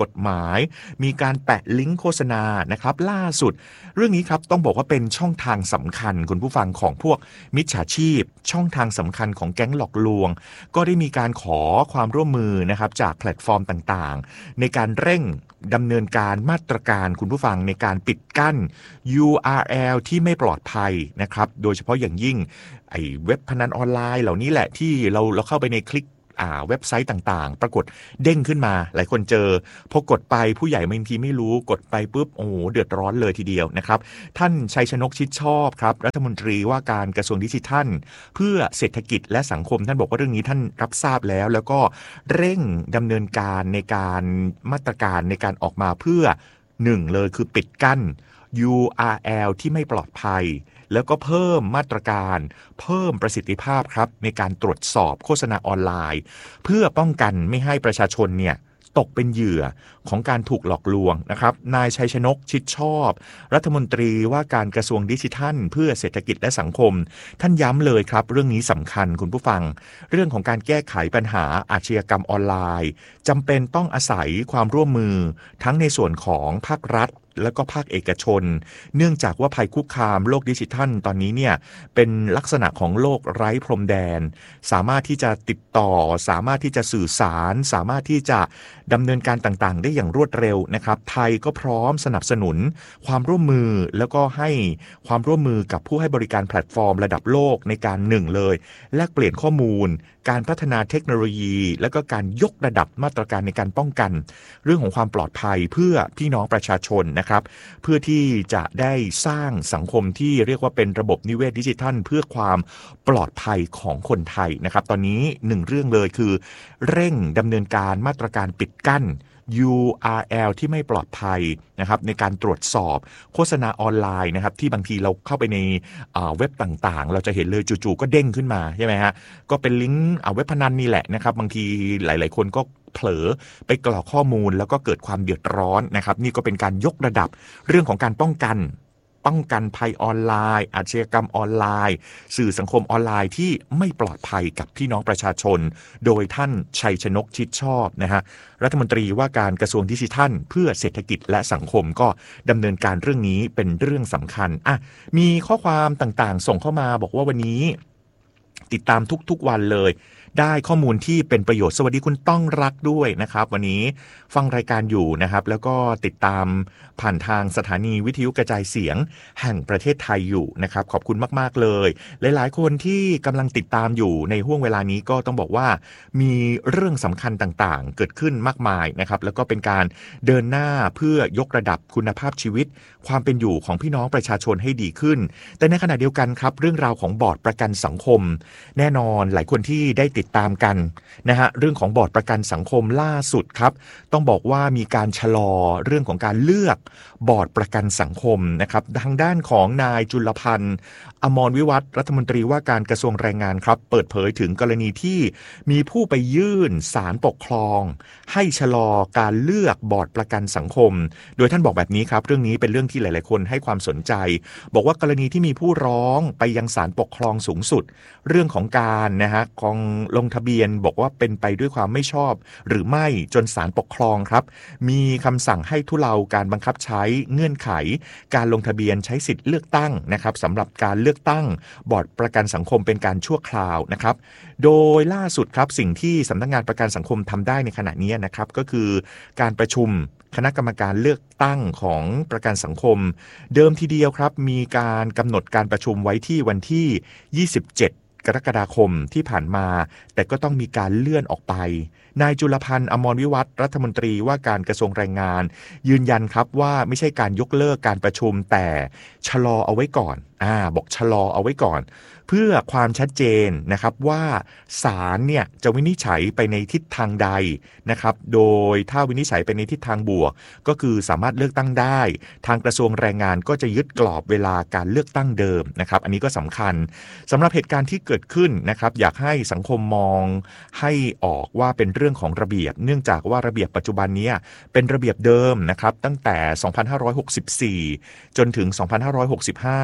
กฎหมายมีการแปะลิงก์โฆษณานะครับล่าสุดเรื่องนี้ครับต้องบอกว่าเป็นช่องทางสำคัญคุณผู้ฟังของพวกมิจฉาชีพช่องทางสำคัญของแก๊งหลอกลวงก็ได้มีการขอความร่วมมือนะครับจากแพลตฟอร์มต่างๆในการเร่งดำเนินการมาตรการคุณผู้ฟังในการปิดกั้น ยู อาร์ แอล ที่ไม่ปลอดภัยนะครับโดยเฉพาะอย่างยิ่งไอ้เว็บพนันออนไลน์เหล่านี้แหละที่เราเราเข้าไปในคลิกอ่าเว็บไซต์ต่างๆปรากฏเด้งขึ้นมาหลายคนเจอพอกดไปผู้ใหญ่บางทีไม่รู้กดไปปุ๊บโอ้โหเดือดร้อนเลยทีเดียวนะครับท่านชัยชนกชิดชอบครับรัฐมนตรีว่าการกระทรวงดิจิทัลเพื่อเศรษฐกิจและสังคมท่านบอกว่าเรื่องนี้ท่านรับทราบแล้วแล้วก็เร่งดำเนินการในการมาตรการในการออกมาเพื่อหนึ่งเลยคือปิดกั้น ยู อาร์ แอล ที่ไม่ปลอดภัยแล้วก็เพิ่มมาตรการเพิ่มประสิทธิภาพครับในการตรวจสอบโฆษณาออนไลน์เพื่อป้องกันไม่ให้ประชาชนเนี่ยตกเป็นเหยื่อของการถูกหลอกลวงนะครับนายชัยชนกชิดชอบรัฐมนตรีว่าการกระทรวงดิจิทัลเพื่อเศรษฐกิจและสังคมท่านย้ำเลยครับเรื่องนี้สำคัญคุณผู้ฟังเรื่องของการแก้ไขปัญหาอาชญากรรมออนไลน์จำเป็นต้องอาศัยความร่วมมือทั้งในส่วนของภาครัฐแล้วก็ภาคเอกชนเนื่องจากว่าภัยคุกคามโลกดิจิทัลตอนนี้เนี่ยเป็นลักษณะของโลกไร้พรมแดนสามารถที่จะติดต่อสามารถที่จะสื่อสารสามารถที่จะดำเนินการต่างๆได้อย่างรวดเร็วนะครับไทยก็พร้อมสนับสนุนความร่วมมือแล้วก็ให้ความร่วมมือกับผู้ให้บริการแพลตฟอร์มระดับโลกในการหนึ่งเลยแลกเปลี่ยนข้อมูลการพัฒนาเทคโนโลยีแล้วก็การยกระดับมาตรการในการป้องกันเรื่องของความปลอดภัยเพื่อพี่น้องประชาชนนะครับเพื่อที่จะได้สร้างสังคมที่เรียกว่าเป็นระบบนิเวศดิจิทัลเพื่อความปลอดภัยของคนไทยนะครับตอนนี้หนึ่งเรื่องเลยคือเร่งดำเนินการมาตรการปิดกั้น ยู อาร์ แอล ที่ไม่ปลอดภัยนะครับในการตรวจสอบโฆษณาออนไลน์นะครับที่บางทีเราเข้าไปในเว็บต่างๆเราจะเห็นเลยจู่ๆก็เด้งขึ้นมาใช่ไหมฮะก็เป็นลิงก์เว็บพนันนี่แหละนะครับบางทีหลายๆคนก็เผลอไปกรอกข้อมูลแล้วก็เกิดความเดือดร้อนนะครับนี่ก็เป็นการยกระดับเรื่องของการป้องกันป้องกันภัยออนไลน์อาชญากรรมออนไลน์สื่อสังคมออนไลน์ที่ไม่ปลอดภัยกับพี่น้องประชาชนโดยท่านชัยชนกชิดชอบนะฮะรัฐมนตรีว่าการกระทรวงดิจิทัลเพื่อเศรษฐกิจและสังคมก็ดำเนินการเรื่องนี้เป็นเรื่องสำคัญอ่ะมีข้อความต่างๆส่งเข้ามาบอกว่าวันนี้ติดตามทุกๆวันเลยได้ข้อมูลที่เป็นประโยชน์สวัสดีคุณต้องรักด้วยนะครับวันนี้ฟังรายการอยู่นะครับแล้วก็ติดตามผ่านทางสถานีวิทยุกระจายเสียงแห่งประเทศไทยอยู่นะครับขอบคุณมากๆเลยหลายๆคนที่กำลังติดตามอยู่ในห่วงเวลานี้ก็ต้องบอกว่ามีเรื่องสำคัญต่างๆเกิดขึ้นมากมายนะครับแล้วก็เป็นการเดินหน้าเพื่อยกระดับคุณภาพชีวิตความเป็นอยู่ของพี่น้องประชาชนให้ดีขึ้นแต่ในขณะเดียวกันครับเรื่องราวของบอร์ดประกันสังคมแน่นอนหลายคนที่ได้ติดตามกันนะฮะเรื่องของบอร์ดประกันสังคมล่าสุดครับต้องบอกว่ามีการชะลอเรื่องของการเลือกบอร์ดประกันสังคมนะครับทางด้านของนายจุลพันธ์อมรวิวัฒน์รัฐมนตรีว่าการกระทรวงแรงงานครับเปิดเผยถึงกรณีที่มีผู้ไปยื่นศาลปกครองให้ชะลอการเลือกบอร์ดประกันสังคมโดยท่านบอกแบบนี้ครับเรื่องนี้เป็นเรื่องที่หลายๆคนให้ความสนใจบอกว่ากรณีที่มีผู้ร้องไปยังศาลปกครองสูงสุดเรื่องของการนะฮะของลงทะเบียนบอกว่าเป็นไปด้วยความไม่ชอบหรือไม่จนศาลปกครองครับมีคำสั่งให้ทุเลาการบังคับใช้เงื่อนไขการลงทะเบียนใช้สิทธิ์เลือกตั้งนะครับสำหรับการเลือกตั้งบอร์ดประกันสังคมเป็นการชั่วคราวนะครับโดยล่าสุดครับสิ่งที่สำนักงานประกันสังคมทำได้ในขณะนี้นะครับก็คือการประชุมคณะกรรมการเลือกตั้งของประกันสังคมเดิมทีเดียวครับมีการกำหนดการประชุมไว้ที่วันที่ยี่สิบเจ็ดกรกฎาคมที่ผ่านมาแต่ก็ต้องมีการเลื่อนออกไปนายจุลพันธ์อมรวิวัฒน์รัฐมนตรีว่าการกระทรวงแรงงานยืนยันครับว่าไม่ใช่การยกเลิกการประชุมแต่ชะลอเอาไว้ก่อนอ่าบอกชะลอเอาไว้ก่อนเพื่อความชัดเจนนะครับว่าศาลเนี่ยจะวินิจฉัยไปในทิศทางใดนะครับโดยถ้าวินิจฉัยไปในทิศทางบวกก็คือสามารถเลือกตั้งได้ทางกระทรวงแรงงานก็จะยึดกรอบเวลาการเลือกตั้งเดิมนะครับอันนี้ก็สำคัญสำหรับเหตุการณ์ที่เกิดขึ้นนะครับอยากให้สังคมมองให้ออกว่าเป็นเรื่องของระเบียบเนื่องจากว่าระเบียบปัจจุบันนี้เป็นระเบียบเดิมนะครับตั้งแต่สองพันห้าร้อยหกสิบสี่จนถึงสองพันห้าร้อยหกสิบห้า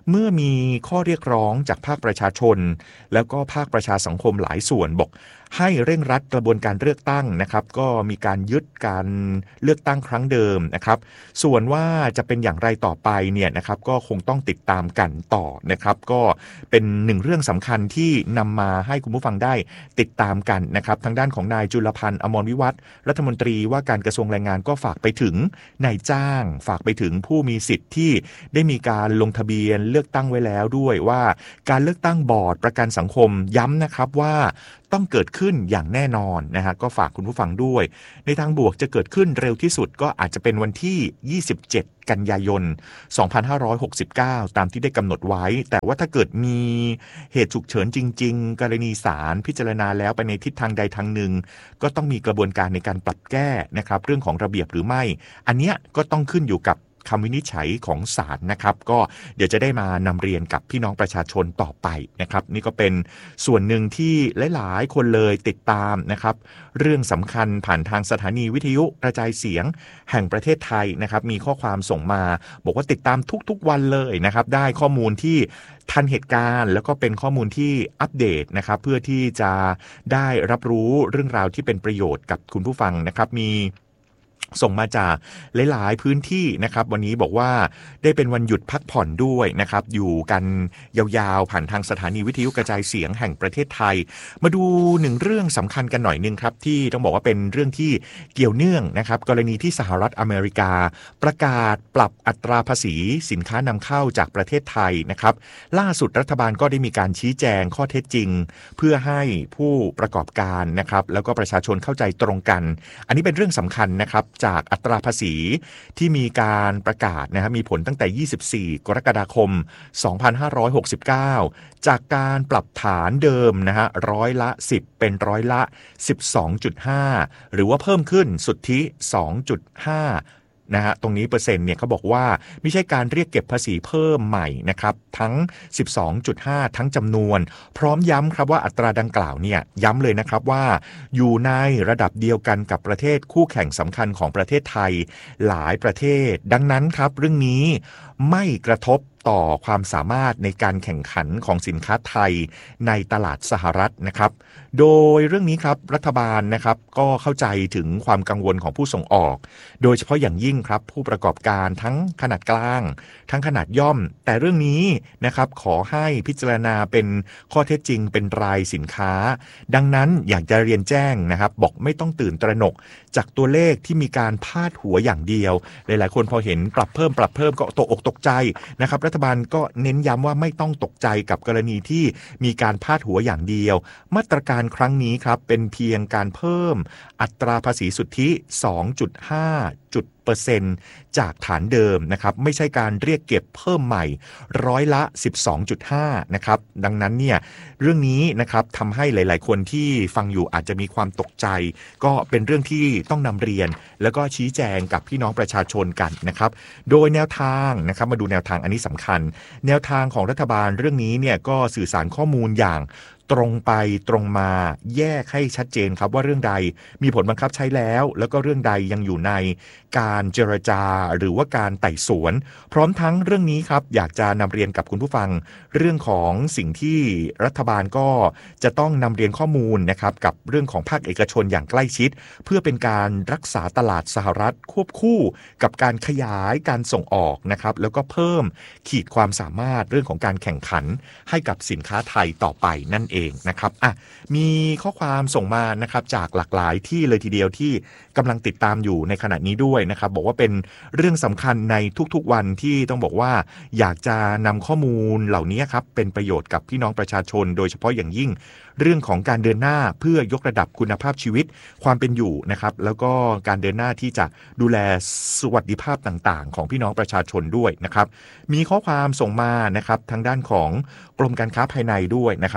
เมื่อมีข้อเรียกร้องจากภาคประชาชนแล้วก็ภาคประชาสังคมหลายส่วนบอกให้เร่งรัดกระบวนการเลือกตั้งนะครับก็มีการยึดการเลือกตั้งครั้งเดิมนะครับส่วนว่าจะเป็นอย่างไรต่อไปเนี่ยนะครับก็คงต้องติดตามกันต่อนะครับก็เป็นหนึ่งเรื่องสำคัญที่นำมาให้คุณผู้ฟังได้ติดตามกันนะครับทางด้านของนายจุลพันธ์อมรวิวัฒน์รัฐมนตรีว่าการกระทรวงแรงงานก็ฝากไปถึงนายจ้างฝากไปถึงผู้มีสิทธิ์ที่ได้มีการลงทะเบียนเลือกตั้งไว้แล้วด้วยว่าการเลือกตั้งบอร์ดประกันสังคมย้ำนะครับว่าต้องเกิดขึ้นอย่างแน่นอนนะฮะก็ฝากคุณผู้ฟังด้วยในทางบวกจะเกิดขึ้นเร็วที่สุดก็อาจจะเป็นวันที่ยี่สิบเจ็ดกันยายนสองพันห้าร้อยหกสิบเก้าตามที่ได้กำหนดไว้แต่ว่าถ้าเกิดมีเหตุฉุกเฉินจริงๆกรณีศาลพิจารณาแล้วไปในทิศทางใดทางหนึ่งก็ต้องมีกระบวนการในการปรับแก้นะครับเรื่องของระเบียบหรือไม่อันเนี้ยก็ต้องขึ้นอยู่กับคำวินิจฉัยของศาลนะครับก็เดี๋ยวจะได้มานำเรียนกับพี่น้องประชาชนต่อไปนะครับนี่ก็เป็นส่วนหนึ่งที่หลายๆคนเลยติดตามนะครับเรื่องสำคัญผ่านทางสถานีวิทยุกระจายเสียงแห่งประเทศไทยนะครับมีข้อความส่งมาบอกว่าติดตามทุกๆวันเลยนะครับได้ข้อมูลที่ทันเหตุการณ์แล้วก็เป็นข้อมูลที่อัปเดตนะครับเพื่อที่จะได้รับรู้เรื่องราวที่เป็นประโยชน์กับคุณผู้ฟังนะครับมีส่งมาจากหลายๆพื้นที่นะครับวันนี้บอกว่าได้เป็นวันหยุดพักผ่อนด้วยนะครับอยู่กันยาวๆผ่านทางสถานีวิทยุกระจายเสียงแห่งประเทศไทยมาดูหนึ่งเรื่องสำคัญกันหน่อยนึงครับที่ต้องบอกว่าเป็นเรื่องที่เกี่ยวเนื่องนะครับกรณีที่สหรัฐอเมริกาประกาศปรับอัตราภาษีสินค้านำเข้าจากประเทศไทยนะครับล่าสุดรัฐบาลก็ได้มีการชี้แจงข้อเท็จจริงเพื่อให้ผู้ประกอบการนะครับแล้วก็ประชาชนเข้าใจตรงกันอันนี้เป็นเรื่องสำคัญนะครับจากอัตราภาษีที่มีการประกาศนะครับมีผลตั้งแต่ยี่สิบสี่กรกฎาคมสองพันห้าร้อยหกสิบเก้าจากการปรับฐานเดิมนะฮะร้อยละสิบเป็นร้อยละ สิบสองจุดห้า หรือว่าเพิ่มขึ้นสุทธิ สองจุดห้านะฮะตรงนี้เปอร์เซ็นต์เนี่ยเขาบอกว่าไม่ใช่การเรียกเก็บภาษีเพิ่มใหม่นะครับทั้ง สิบสองจุดห้า ทั้งจำนวนพร้อมย้ำครับว่าอัตราดังกล่าวเนี่ยย้ำเลยนะครับว่าอยู่ในระดับเดียวกันกับประเทศคู่แข่งสำคัญของประเทศไทยหลายประเทศดังนั้นครับเรื่องนี้ไม่กระทบต่อความสามารถในการแข่งขันของสินค้าไทยในตลาดสหรัฐนะครับโดยเรื่องนี้ครับรัฐบาลนะครับก็เข้าใจถึงความกังวลของผู้ส่งออกโดยเฉพาะอย่างยิ่งครับผู้ประกอบการทั้งขนาดกลางทั้งขนาดย่อมแต่เรื่องนี้นะครับขอให้พิจารณาเป็นข้อเท็จจริงเป็นรายสินค้าดังนั้นอยากจะเรียนแจ้งนะครับบอกไม่ต้องตื่นตระหนกจากตัวเลขที่มีการพาดหัวอย่างเดียวหลายๆคนพอเห็นปรับเพิ่มปรับเพิ่มก็ตกอกตกใจนะครับรัฐบาลก็เน้นย้ำว่าไม่ต้องตกใจกับกรณีที่มีการพาดหัวอย่างเดียวมาตรการครั้งนี้ครับเป็นเพียงการเพิ่มอัตราภาษีสุทธิ สองจุดห้า จุดเปอร์เซ็นต์จากฐานเดิมนะครับไม่ใช่การเรียกเก็บเพิ่มใหม่ร้อยละ สิบสองจุดห้า นะครับดังนั้นเนี่ยเรื่องนี้นะครับทำให้หลายๆคนที่ฟังอยู่อาจจะมีความตกใจก็เป็นเรื่องที่ต้องนำเรียนแล้วก็ชี้แจงกับพี่น้องประชาชนกันนะครับโดยแนวทางนะครับมาดูแนวทางอันนี้สำคัญแนวทางของรัฐบาลเรื่องนี้เนี่ยก็สื่อสารข้อมูลอย่างตรงไปตรงมาแยกให้ชัดเจนครับว่าเรื่องใดมีผลบังคับใช้แล้วแล้วก็เรื่องใดยังอยู่ในการเจรจาหรือว่าการไต่สวนพร้อมทั้งเรื่องนี้ครับอยากจะนำเรียนกับคุณผู้ฟังเรื่องของสิ่งที่รัฐบาลก็จะต้องนำเรียนข้อมูลนะครับกับเรื่องของภาคเอกชนอย่างใกล้ชิดเพื่อเป็นการรักษาตลาดสหรัฐควบคู่กับการขยายการส่งออกนะครับแล้วก็เพิ่มขีดความสามารถเรื่องของการแข่งขันให้กับสินค้าไทยต่อไปนั่นเองนะครับอ่ะมีข้อความส่งมานะครับจากหลากหลายที่เลยทีเดียวที่กำลังติดตามอยู่ในขณะนี้ด้วยนะครับบอกว่าเป็นเรื่องสำคัญในทุกๆวันที่ต้องบอกว่าอยากจะนำข้อมูลเหล่านี้ครับเป็นประโยชน์กับพี่น้องประชาชนโดยเฉพาะอย่างยิ่งเรื่องของการเดินหน้าเพื่อยกระดับคุณภาพชีวิตความเป็นอยู่นะครับแล้วก็การเดินหน้าที่จะดูแลสวัสดิภาพต่างๆของพี่น้องประชาชนด้วยนะครับมีข้อความส่งมานะครับทางด้านของกรมการค้าภายในด้วยนะครับที่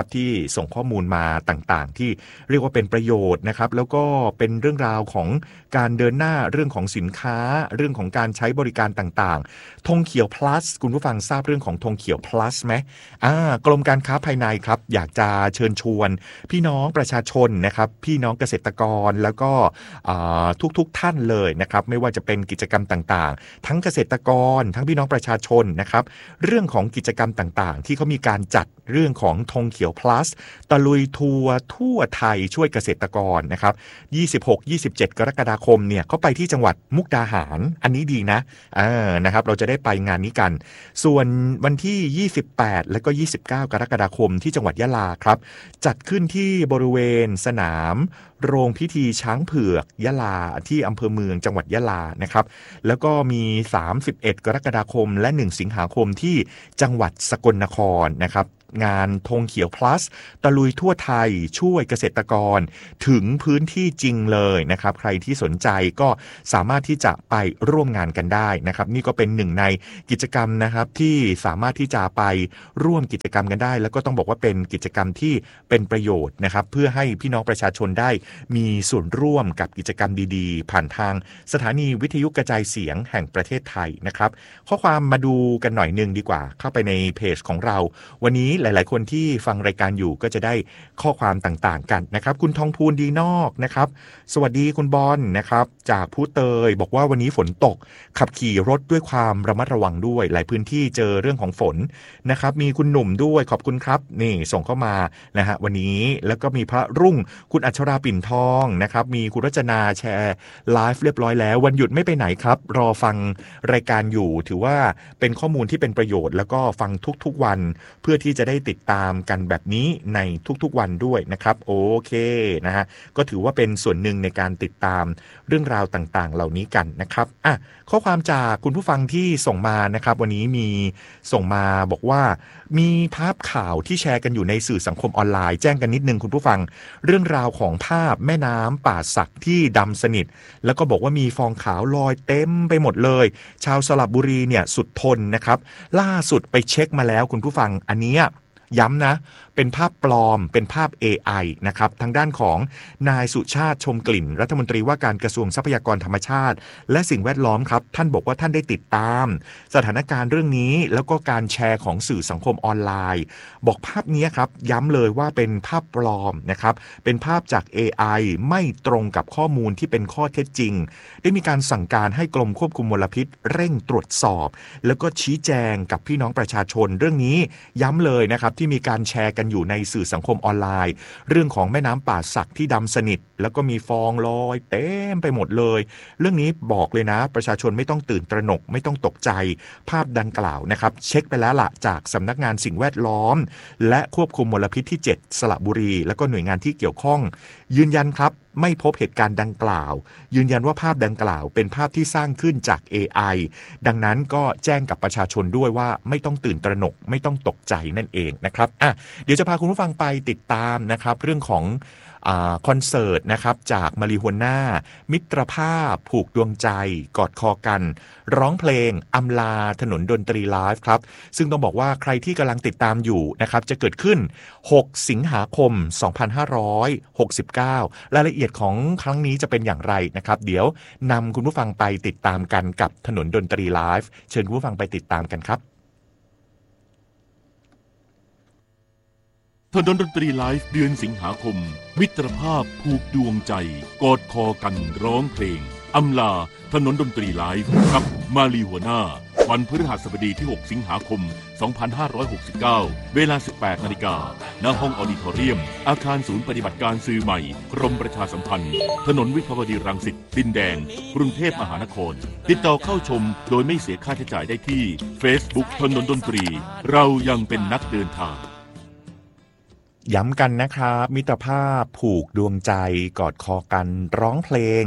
ส่งข้อมูลมาต่างๆที่เรียกว่าเป็นประโยชน์นะครับแล้วก็เป็นเรื่องราวของการเดินหน้าเรื่องของสินค้าเรื่องของการใช้บริการต่างๆธงเขียว plus คุณผู้ฟังทราบเรื่องของธงเขียว plus ไหมอ่ากรมการค้าภายในครับอยากจะเชิญชวนพี่น้องประชาชนนะครับพี่น้องเกษตรกรแล้วก็ทุกๆท่านเลยนะครับไม่ว่าจะเป็นกิจกรรมต่างๆทั้งเกษตรกรทั้งพี่น้องประชาชนนะครับเรื่องของกิจกรรมต่างๆที่เขามีการจัดเรื่องของธงเขียว plus ตะลุยทัวร์ทั่วไทยช่วยเกษตรกรนะครับยี่สิบหก ยี่สิบเจ็ด กรกฎาคมเนี่ยเขาไปที่จังหวัดมุกดาหารอันนี้ดีนะอ่านะครับเราจะได้ไปงานนี้กันส่วนวันที่ยี่สิบแปดและก็ยี่สิบเก้ากรกฎาคมที่จังหวัดยะลาครับจัดขึ้นที่บริเวณสนามโรงพิธีช้างเผือกยะลาที่อำเภอเมืองจังหวัดยะลานะครับแล้วก็มีสามสิบเอ็ดกรกฎาคมและหนึ่งสิงหาคมที่จังหวัดสกลนครนะครับงานธงเขียว plus ตะลุยทั่วไทยช่วยเกษตรกรถึงพื้นที่จริงเลยนะครับใครที่สนใจก็สามารถที่จะไปร่วมงานกันได้นะครับนี่ก็เป็นหนึ่งในกิจกรรมนะครับที่สามารถที่จะไปร่วมกิจกรรมกันได้แล้วก็ต้องบอกว่าเป็นกิจกรรมที่เป็นประโยชน์นะครับเพื่อให้พี่น้องประชาชนได้มีส่วนร่วมกับกิจกรรมดีๆผ่านทางสถานีวิทยุกระจายเสียงแห่งประเทศไทยนะครับข้อความมาดูกันหน่อยนึงดีกว่าเข้าไปในเพจของเราวันนี้หลายๆคนที่ฟังรายการอยู่ก็จะได้ข้อความต่างๆกันนะครับคุณทองพูนดีนอกนะครับสวัสดีคุณบอลนะครับจากผู้เตยบอกว่าวันนี้ฝนตกขับขี่รถด้วยความระมัดระวังด้วยหลายพื้นที่เจอเรื่องของฝนนะครับมีคุณหนุ่มด้วยขอบคุณครับนี่ส่งเข้ามานะฮะวันนี้แล้วก็มีพระรุ่งคุณอัชราปิ่นทองนะครับมีคุณรจนาแชร์ไลฟ์เรียบร้อยแล้ววันหยุดไม่ไปไหนครับรอฟังรายการอยู่ถือว่าเป็นข้อมูลที่เป็นประโยชน์แล้วก็ฟังทุกๆวันเพื่อที่จะได้ติดตามกันแบบนี้ในทุกๆวันด้วยนะครับโอเคนะฮะก็ถือว่าเป็นส่วนหนึ่งในการติดตามเรื่องราวต่างๆเหล่านี้กันนะครับอ่ะข้อความจากคุณผู้ฟังที่ส่งมานะครับวันนี้มีส่งมาบอกว่ามีภาพข่าวที่แชร์กันอยู่ในสื่อสังคมออนไลน์แจ้งกันนิดนึงคุณผู้ฟังเรื่องราวของภาพแม่น้ำป่าสักที่ดำสนิทแล้วก็บอกว่ามีฟองขาวลอยเต็มไปหมดเลยชาวสระบุรีเนี่ยสุดทนนะครับล่าสุดไปเช็คมาแล้วคุณผู้ฟังอันนี้ย้ำนะเป็นภาพปลอมเป็นภาพ เอ ไอ นะครับทางด้านของนายสุชาติชมกลิ่นรัฐมนตรีว่าการกระทรวงทรัพยากรธรรมชาติและสิ่งแวดล้อมครับท่านบอกว่าท่านได้ติดตามสถานการณ์เรื่องนี้แล้วก็การแชร์ของสื่อสังคมออนไลน์บอกภาพนี้ครับย้ำเลยว่าเป็นภาพปลอมนะครับเป็นภาพจาก เอ ไอ ไม่ตรงกับข้อมูลที่เป็นข้อเท็จจริงได้มีการสั่งการให้กรมควบคุมมลพิษเร่งตรวจสอบแล้วก็ชี้แจงกับพี่น้องประชาชนเรื่องนี้ย้ำเลยนะครับที่มีการแชร์กันอยู่ในสื่อสังคมออนไลน์เรื่องของแม่น้ำป่าสักที่ดำสนิทแล้วก็มีฟองลอยเต็มไปหมดเลยเรื่องนี้บอกเลยนะประชาชนไม่ต้องตื่นตระหนกไม่ต้องตกใจภาพดังกล่าวนะครับเช็คไปแล้วล่ะจากสำนักงานสิ่งแวดล้อมและควบคุมมลพิษที่เจ็ดสระบุรีแล้วก็หน่วยงานที่เกี่ยวข้องยืนยันครับไม่พบเหตุการณ์ดังกล่าวยืนยันว่าภาพดังกล่าวเป็นภาพที่สร้างขึ้นจาก เอ ไอ ดังนั้นก็แจ้งกับประชาชนด้วยว่าไม่ต้องตื่นตระหนกไม่ต้องตกใจนั่นเองนะครับอ่ะเดี๋ยวจะพาคุณผู้ฟังไปติดตามนะครับเรื่องของคอนเสิร์ตนะครับจากมาริโฮน่ามิตรภาพผูกดวงใจกอดคอกันร้องเพลงอำลาถนนดนตรีไลฟ์ครับซึ่งต้องบอกว่าใครที่กำลังติดตามอยู่นะครับจะเกิดขึ้นหกสิงหาคมสองพันห้าร้อยหกสิบเก้ารายละเอียดของครั้งนี้จะเป็นอย่างไรนะครับเดี๋ยวนำคุณผู้ฟังไปติดตามกันกับถนนดนตรีไลฟ์เชิญคุณผู้ฟังไปติดตามกันครับถนนดนตรีไลฟ์เดือนสิงหาคมมิตรภาพผูกดวงใจกอดคอกันร้องเพลงอำลาถนนดนตรีไลฟ์กับมาลีหัวหน้าวันพฤหัสบดีที่หกสิงหาคมสองพันห้าร้อยหกสิบเก้าเวลา สิบแปดนาฬิกา ณ ห้องออดิทอเรียมอาคารศูนย์ปฏิบัติการสื่อใหม่กรมประชาสัมพันธ์ถนนวิภาวดีรังสิตดินแดงกรุงเทพมหานครติดต่อเข้าชมโดยไม่เสียค่าใช้จ่ายได้ที่ Facebook ถนนดนตรีเรายังเป็นนักเดินทางย้ำกันนะครับมิตรภาพผูกดวงใจกอดคอกันร้องเพลง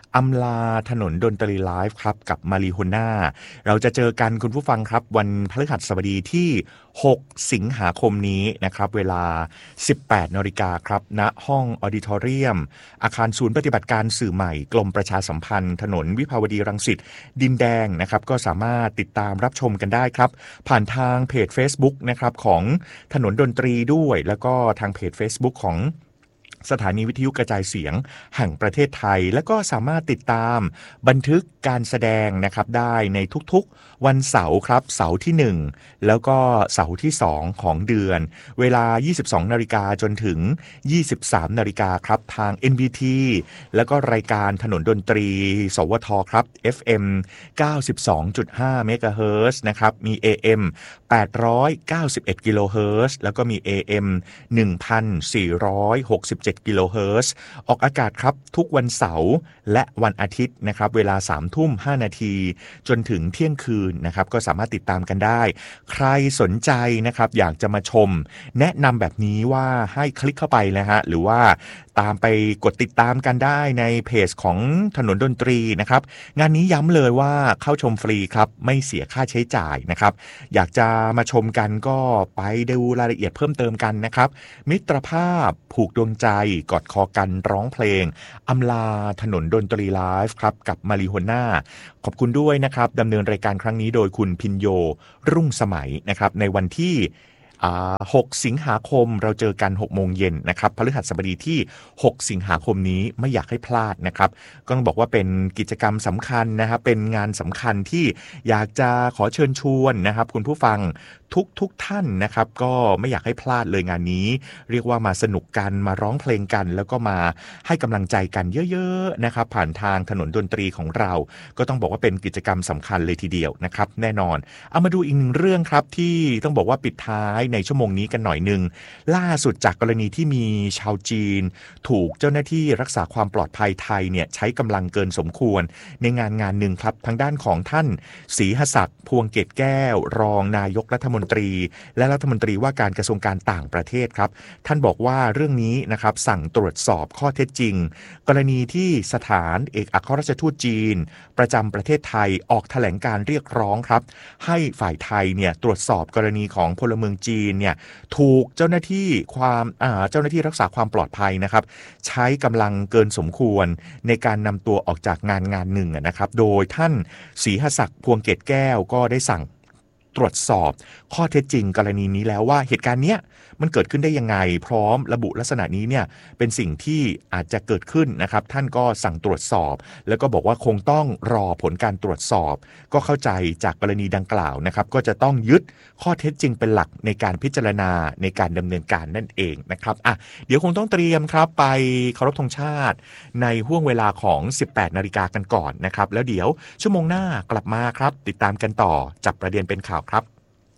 อำลาถนนดนตรีไลฟ์ครับกับมาริโฮน่าเราจะเจอกันคุณผู้ฟังครับวันพฤหัสบดีที่หกสิงหาคมนี้นะครับเวลา สิบแปดนาฬิกาครับณห้องออดิทอเรียมอาคารศูนย์ปฏิบัติการสื่อใหม่กรมประชาสัมพันธ์ถนนวิภาวดีรังสิตดินแดงนะครับก็สามารถติดตามรับชมกันได้ครับผ่านทางเพจ Facebook นะครับของถนนดนตรีด้วยแล้วก็ทางเพจ Facebook ของสถานีวิทยุกระจายเสียงแห่งประเทศไทยและก็สามารถติดตามบันทึกการแสดงนะครับได้ในทุกๆวันเสาร์ครับเสาร์ที่หนึ่งแล้วก็เสาร์ที่สองของเดือนเวลา ยี่สิบสองนาฬิกา จนถึง ยี่สิบสามนาฬิกาครับทาง เอ็น บี ที แล้วก็รายการถนนดนตรีสวทครับ เอฟ เอ็ม เก้าสิบสองจุดห้า เมกะเฮิรตซ์นะครับมี เอ เอ็ม แปดร้อยเก้าสิบเอ็ดกิโลเฮิรตซ์แล้วก็มี เอ เอ็ม หนึ่งพันสี่ร้อยหกสิบเจ็ดกิโลเฮิรตซ์ออกอากาศครับทุกวันเสาร์และวันอาทิตย์นะครับเวลา สามทุ่มห้านาทีจนถึงเที่ยงคืนนะครับก็สามารถติดตามกันได้ใครสนใจนะครับอยากจะมาชมแนะนำแบบนี้ว่าให้คลิกเข้าไปนะฮะหรือว่าตามไปกดติดตามกันได้ในเพจของถนนดนตรีนะครับงานนี้ย้ำเลยว่าเข้าชมฟรีครับไม่เสียค่าใช้จ่ายนะครับอยากจะมาชมกันก็ไปดูรายละเอียดเพิ่มเติมกันนะครับมิตรภาพผูกดวงใจกอดคอกันร้องเพลงอำลาถนนดนตรีไลฟ์ครับกับมาริโฮน่าขอบคุณด้วยนะครับดำเนินรายการครั้งนี้โดยคุณพินโยรุ่งสมัยนะครับในวันที่หกสิงหาคมเราเจอกันหกโมงเย็นนะครับพฤหัสบดีที่หกสิงหาคมนี้ไม่อยากให้พลาดนะครับก็ต้องบอกว่าเป็นกิจกรรมสำคัญนะครับเป็นงานสำคัญที่อยากจะขอเชิญชวนนะครับคุณผู้ฟังทุกทุกท่านนะครับก็ไม่อยากให้พลาดเลยงานนี้เรียกว่ามาสนุกกันมาร้องเพลงกันแล้วก็มาให้กำลังใจกันเยอะๆนะครับผ่านทางถนนดนตรีของเราก็ต้องบอกว่าเป็นกิจกรรมสำคัญเลยทีเดียวนะครับแน่นอนเอามาดูอีกหนึ่งเรื่องครับที่ต้องบอกว่าปิดท้ายในชั่วโมงนี้กันหน่อยนึงล่าสุดจากกรณีที่มีชาวจีนถูกเจ้าหน้าที่รักษาความปลอดภัยไทยเนี่ยใช้กำลังเกินสมควรในงานงานหนึ่งครับทางด้านของท่านศรีหศักดิ์พวงเกตแก้วรองนายกรัฐมนตรีและรัฐมนตรีว่าการกระทรวงการต่างประเทศครับท่านบอกว่าเรื่องนี้นะครับสั่งตรวจสอบข้อเท็จจริงกรณีที่สถานเอกอัครราชทูตจีนประจำประเทศไทยออกแถลงการเรียกร้องครับให้ฝ่ายไทยเนี่ยตรวจสอบกรณีของพลเมืองจีนเนี่ยถูกเจ้าหน้าที่ความอ่าเจ้าหน้าที่รักษาความปลอดภัยนะครับใช้กำลังเกินสมควรในการนำตัวออกจากงานงานหนึ่งนะครับโดยท่านศรีหศักดิ์พวงเกตแก้วก็ได้สั่งตรวจสอบข้อเท็จจริงกรณีนี้แล้วว่าเหตุการณ์เนี้ยมันเกิดขึ้นได้ยังไงพร้อมระบุลักษณะนี้เนี่ยเป็นสิ่งที่อาจจะเกิดขึ้นนะครับท่านก็สั่งตรวจสอบแล้วก็บอกว่าคงต้องรอผลการตรวจสอบก็เข้าใจจากกรณีดังกล่าวนะครับก็จะต้องยึดข้อเท็จจริงเป็นหลักในการพิจารณาในการดำเนินการนั่นเองนะครับอ่ะเดี๋ยวคงต้องเตรียมครับไปเคารพธงชาติในห่วงเวลาของ สิบแปดนาฬิกากันก่อนนะครับแล้วเดี๋ยวชั่วโมงหน้ากลับมาครับติดตามกันต่อจับประเด็นเป็นข่าวครับ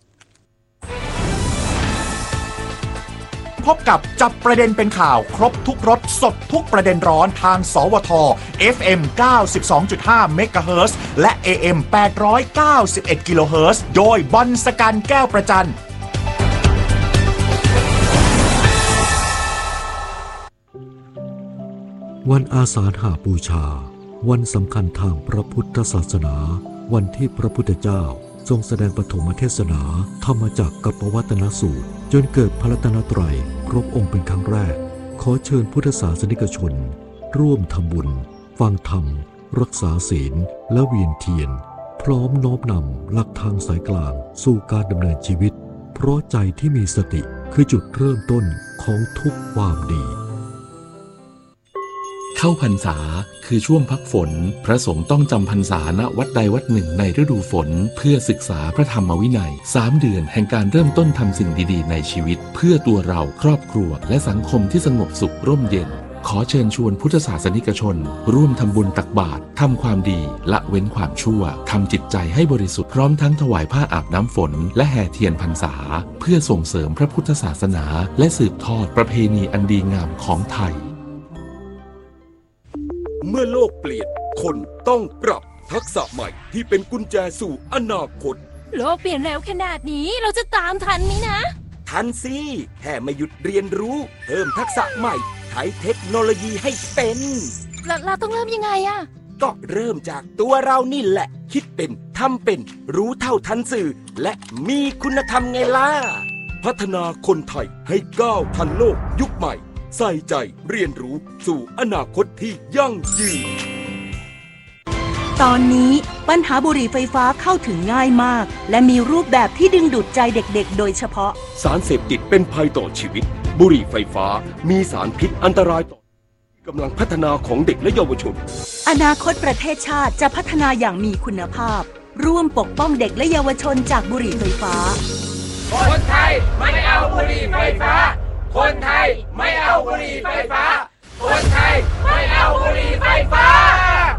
พบกับจับประเด็นเป็นข่าวครบทุกรสสดทุกประเด็นร้อนทางสวท เอฟ เอ็ม เก้าสิบสองจุดห้า เมกะเฮิรตซ์และ เอ เอ็ม แปดร้อยเก้าสิบเอ็ดกิโลเฮิรตซ์โดยบอลสกันแก้วประจันวันอาสาฬหบูชาวันสำคัญทางพระพุทธศาสนาวันที่พระพุทธเจ้าทรงแสดงปฐมเทศนาธรรมจักรกัปปวัตตนสูตรจนเกิดพระรัตนตรัยครบองค์เป็นครั้งแรกขอเชิญพุทธศาสนิกชนร่วมทำบุญฟังธรรมรักษาศีลและเวียนเทียนพร้อมน้อมนำหลักทางสายกลางสู่การดำเนินชีวิตเพราะใจที่มีสติคือจุดเริ่มต้นของทุกความดีเข้าพรรษาคือช่วงพักฝนพระสงฆ์ต้องจำพรรษาณวัดใดวัดหนึ่งในฤดูฝนเพื่อศึกษาพระธรรมวินัยสามเดือนแห่งการเริ่มต้นทำสิ่งดีๆในชีวิตเพื่อตัวเราครอบครัวและสังคมที่สงบสุขร่มเย็นขอเชิญชวนพุทธศาสนิกชนร่วมทำบุญตักบาตรทำความดีละเว้นความชั่วทำจิตใจให้บริสุทธิ์พร้อมทั้งถวายผ้าอาบน้ำฝนและแห่เทียนพรรษาเพื่อส่งเสริมพระพุทธศาสนาและสืบทอดประเพณีอันดีงามของไทยเมื่อโลกเปลี่ยนคนต้องปรับทักษะใหม่ที่เป็นกุญแจสู่อนาคตโลกเปลี่ยนเร็วขนาดนี้เราจะตามทันไหมนะทันสิแค่ไม่หยุดเรียนรู้เพิ่มทักษะใหม่ใช้เทคโนโลยีให้เป็นเราเราต้องเริ่มยังไงอะก็เริ่มจากตัวเรานี่แหละคิดเป็นทำเป็นรู้เท่าทันสื่อและมีคุณธรรมไงล่ะพัฒนาคนไทยให้ก้าวทันโลกยุคใหม่ใส่ใจเรียนรู้สู่อนาคตที่ยั่งยืนตอนนี้ปัญหาบุหรี่ไฟฟ้าเข้าถึงง่ายมากและมีรูปแบบที่ดึงดูดใจเด็กๆโดยเฉพาะสารเสพติดเป็นภัยต่อชีวิตบุหรี่ไฟฟ้ามีสารพิษอันตรายต่อกำลังพัฒนาของเด็กและเยาวชนอนาคตประเทศชาติจะพัฒนาอย่างมีคุณภาพร่วมปกป้องเด็กและเยาวชนจากบุหรี่ไฟฟ้าคนไทยไม่เอาบุหรี่ไฟฟ้าคนไทยไม่เอาบุหรี่ไฟฟ้า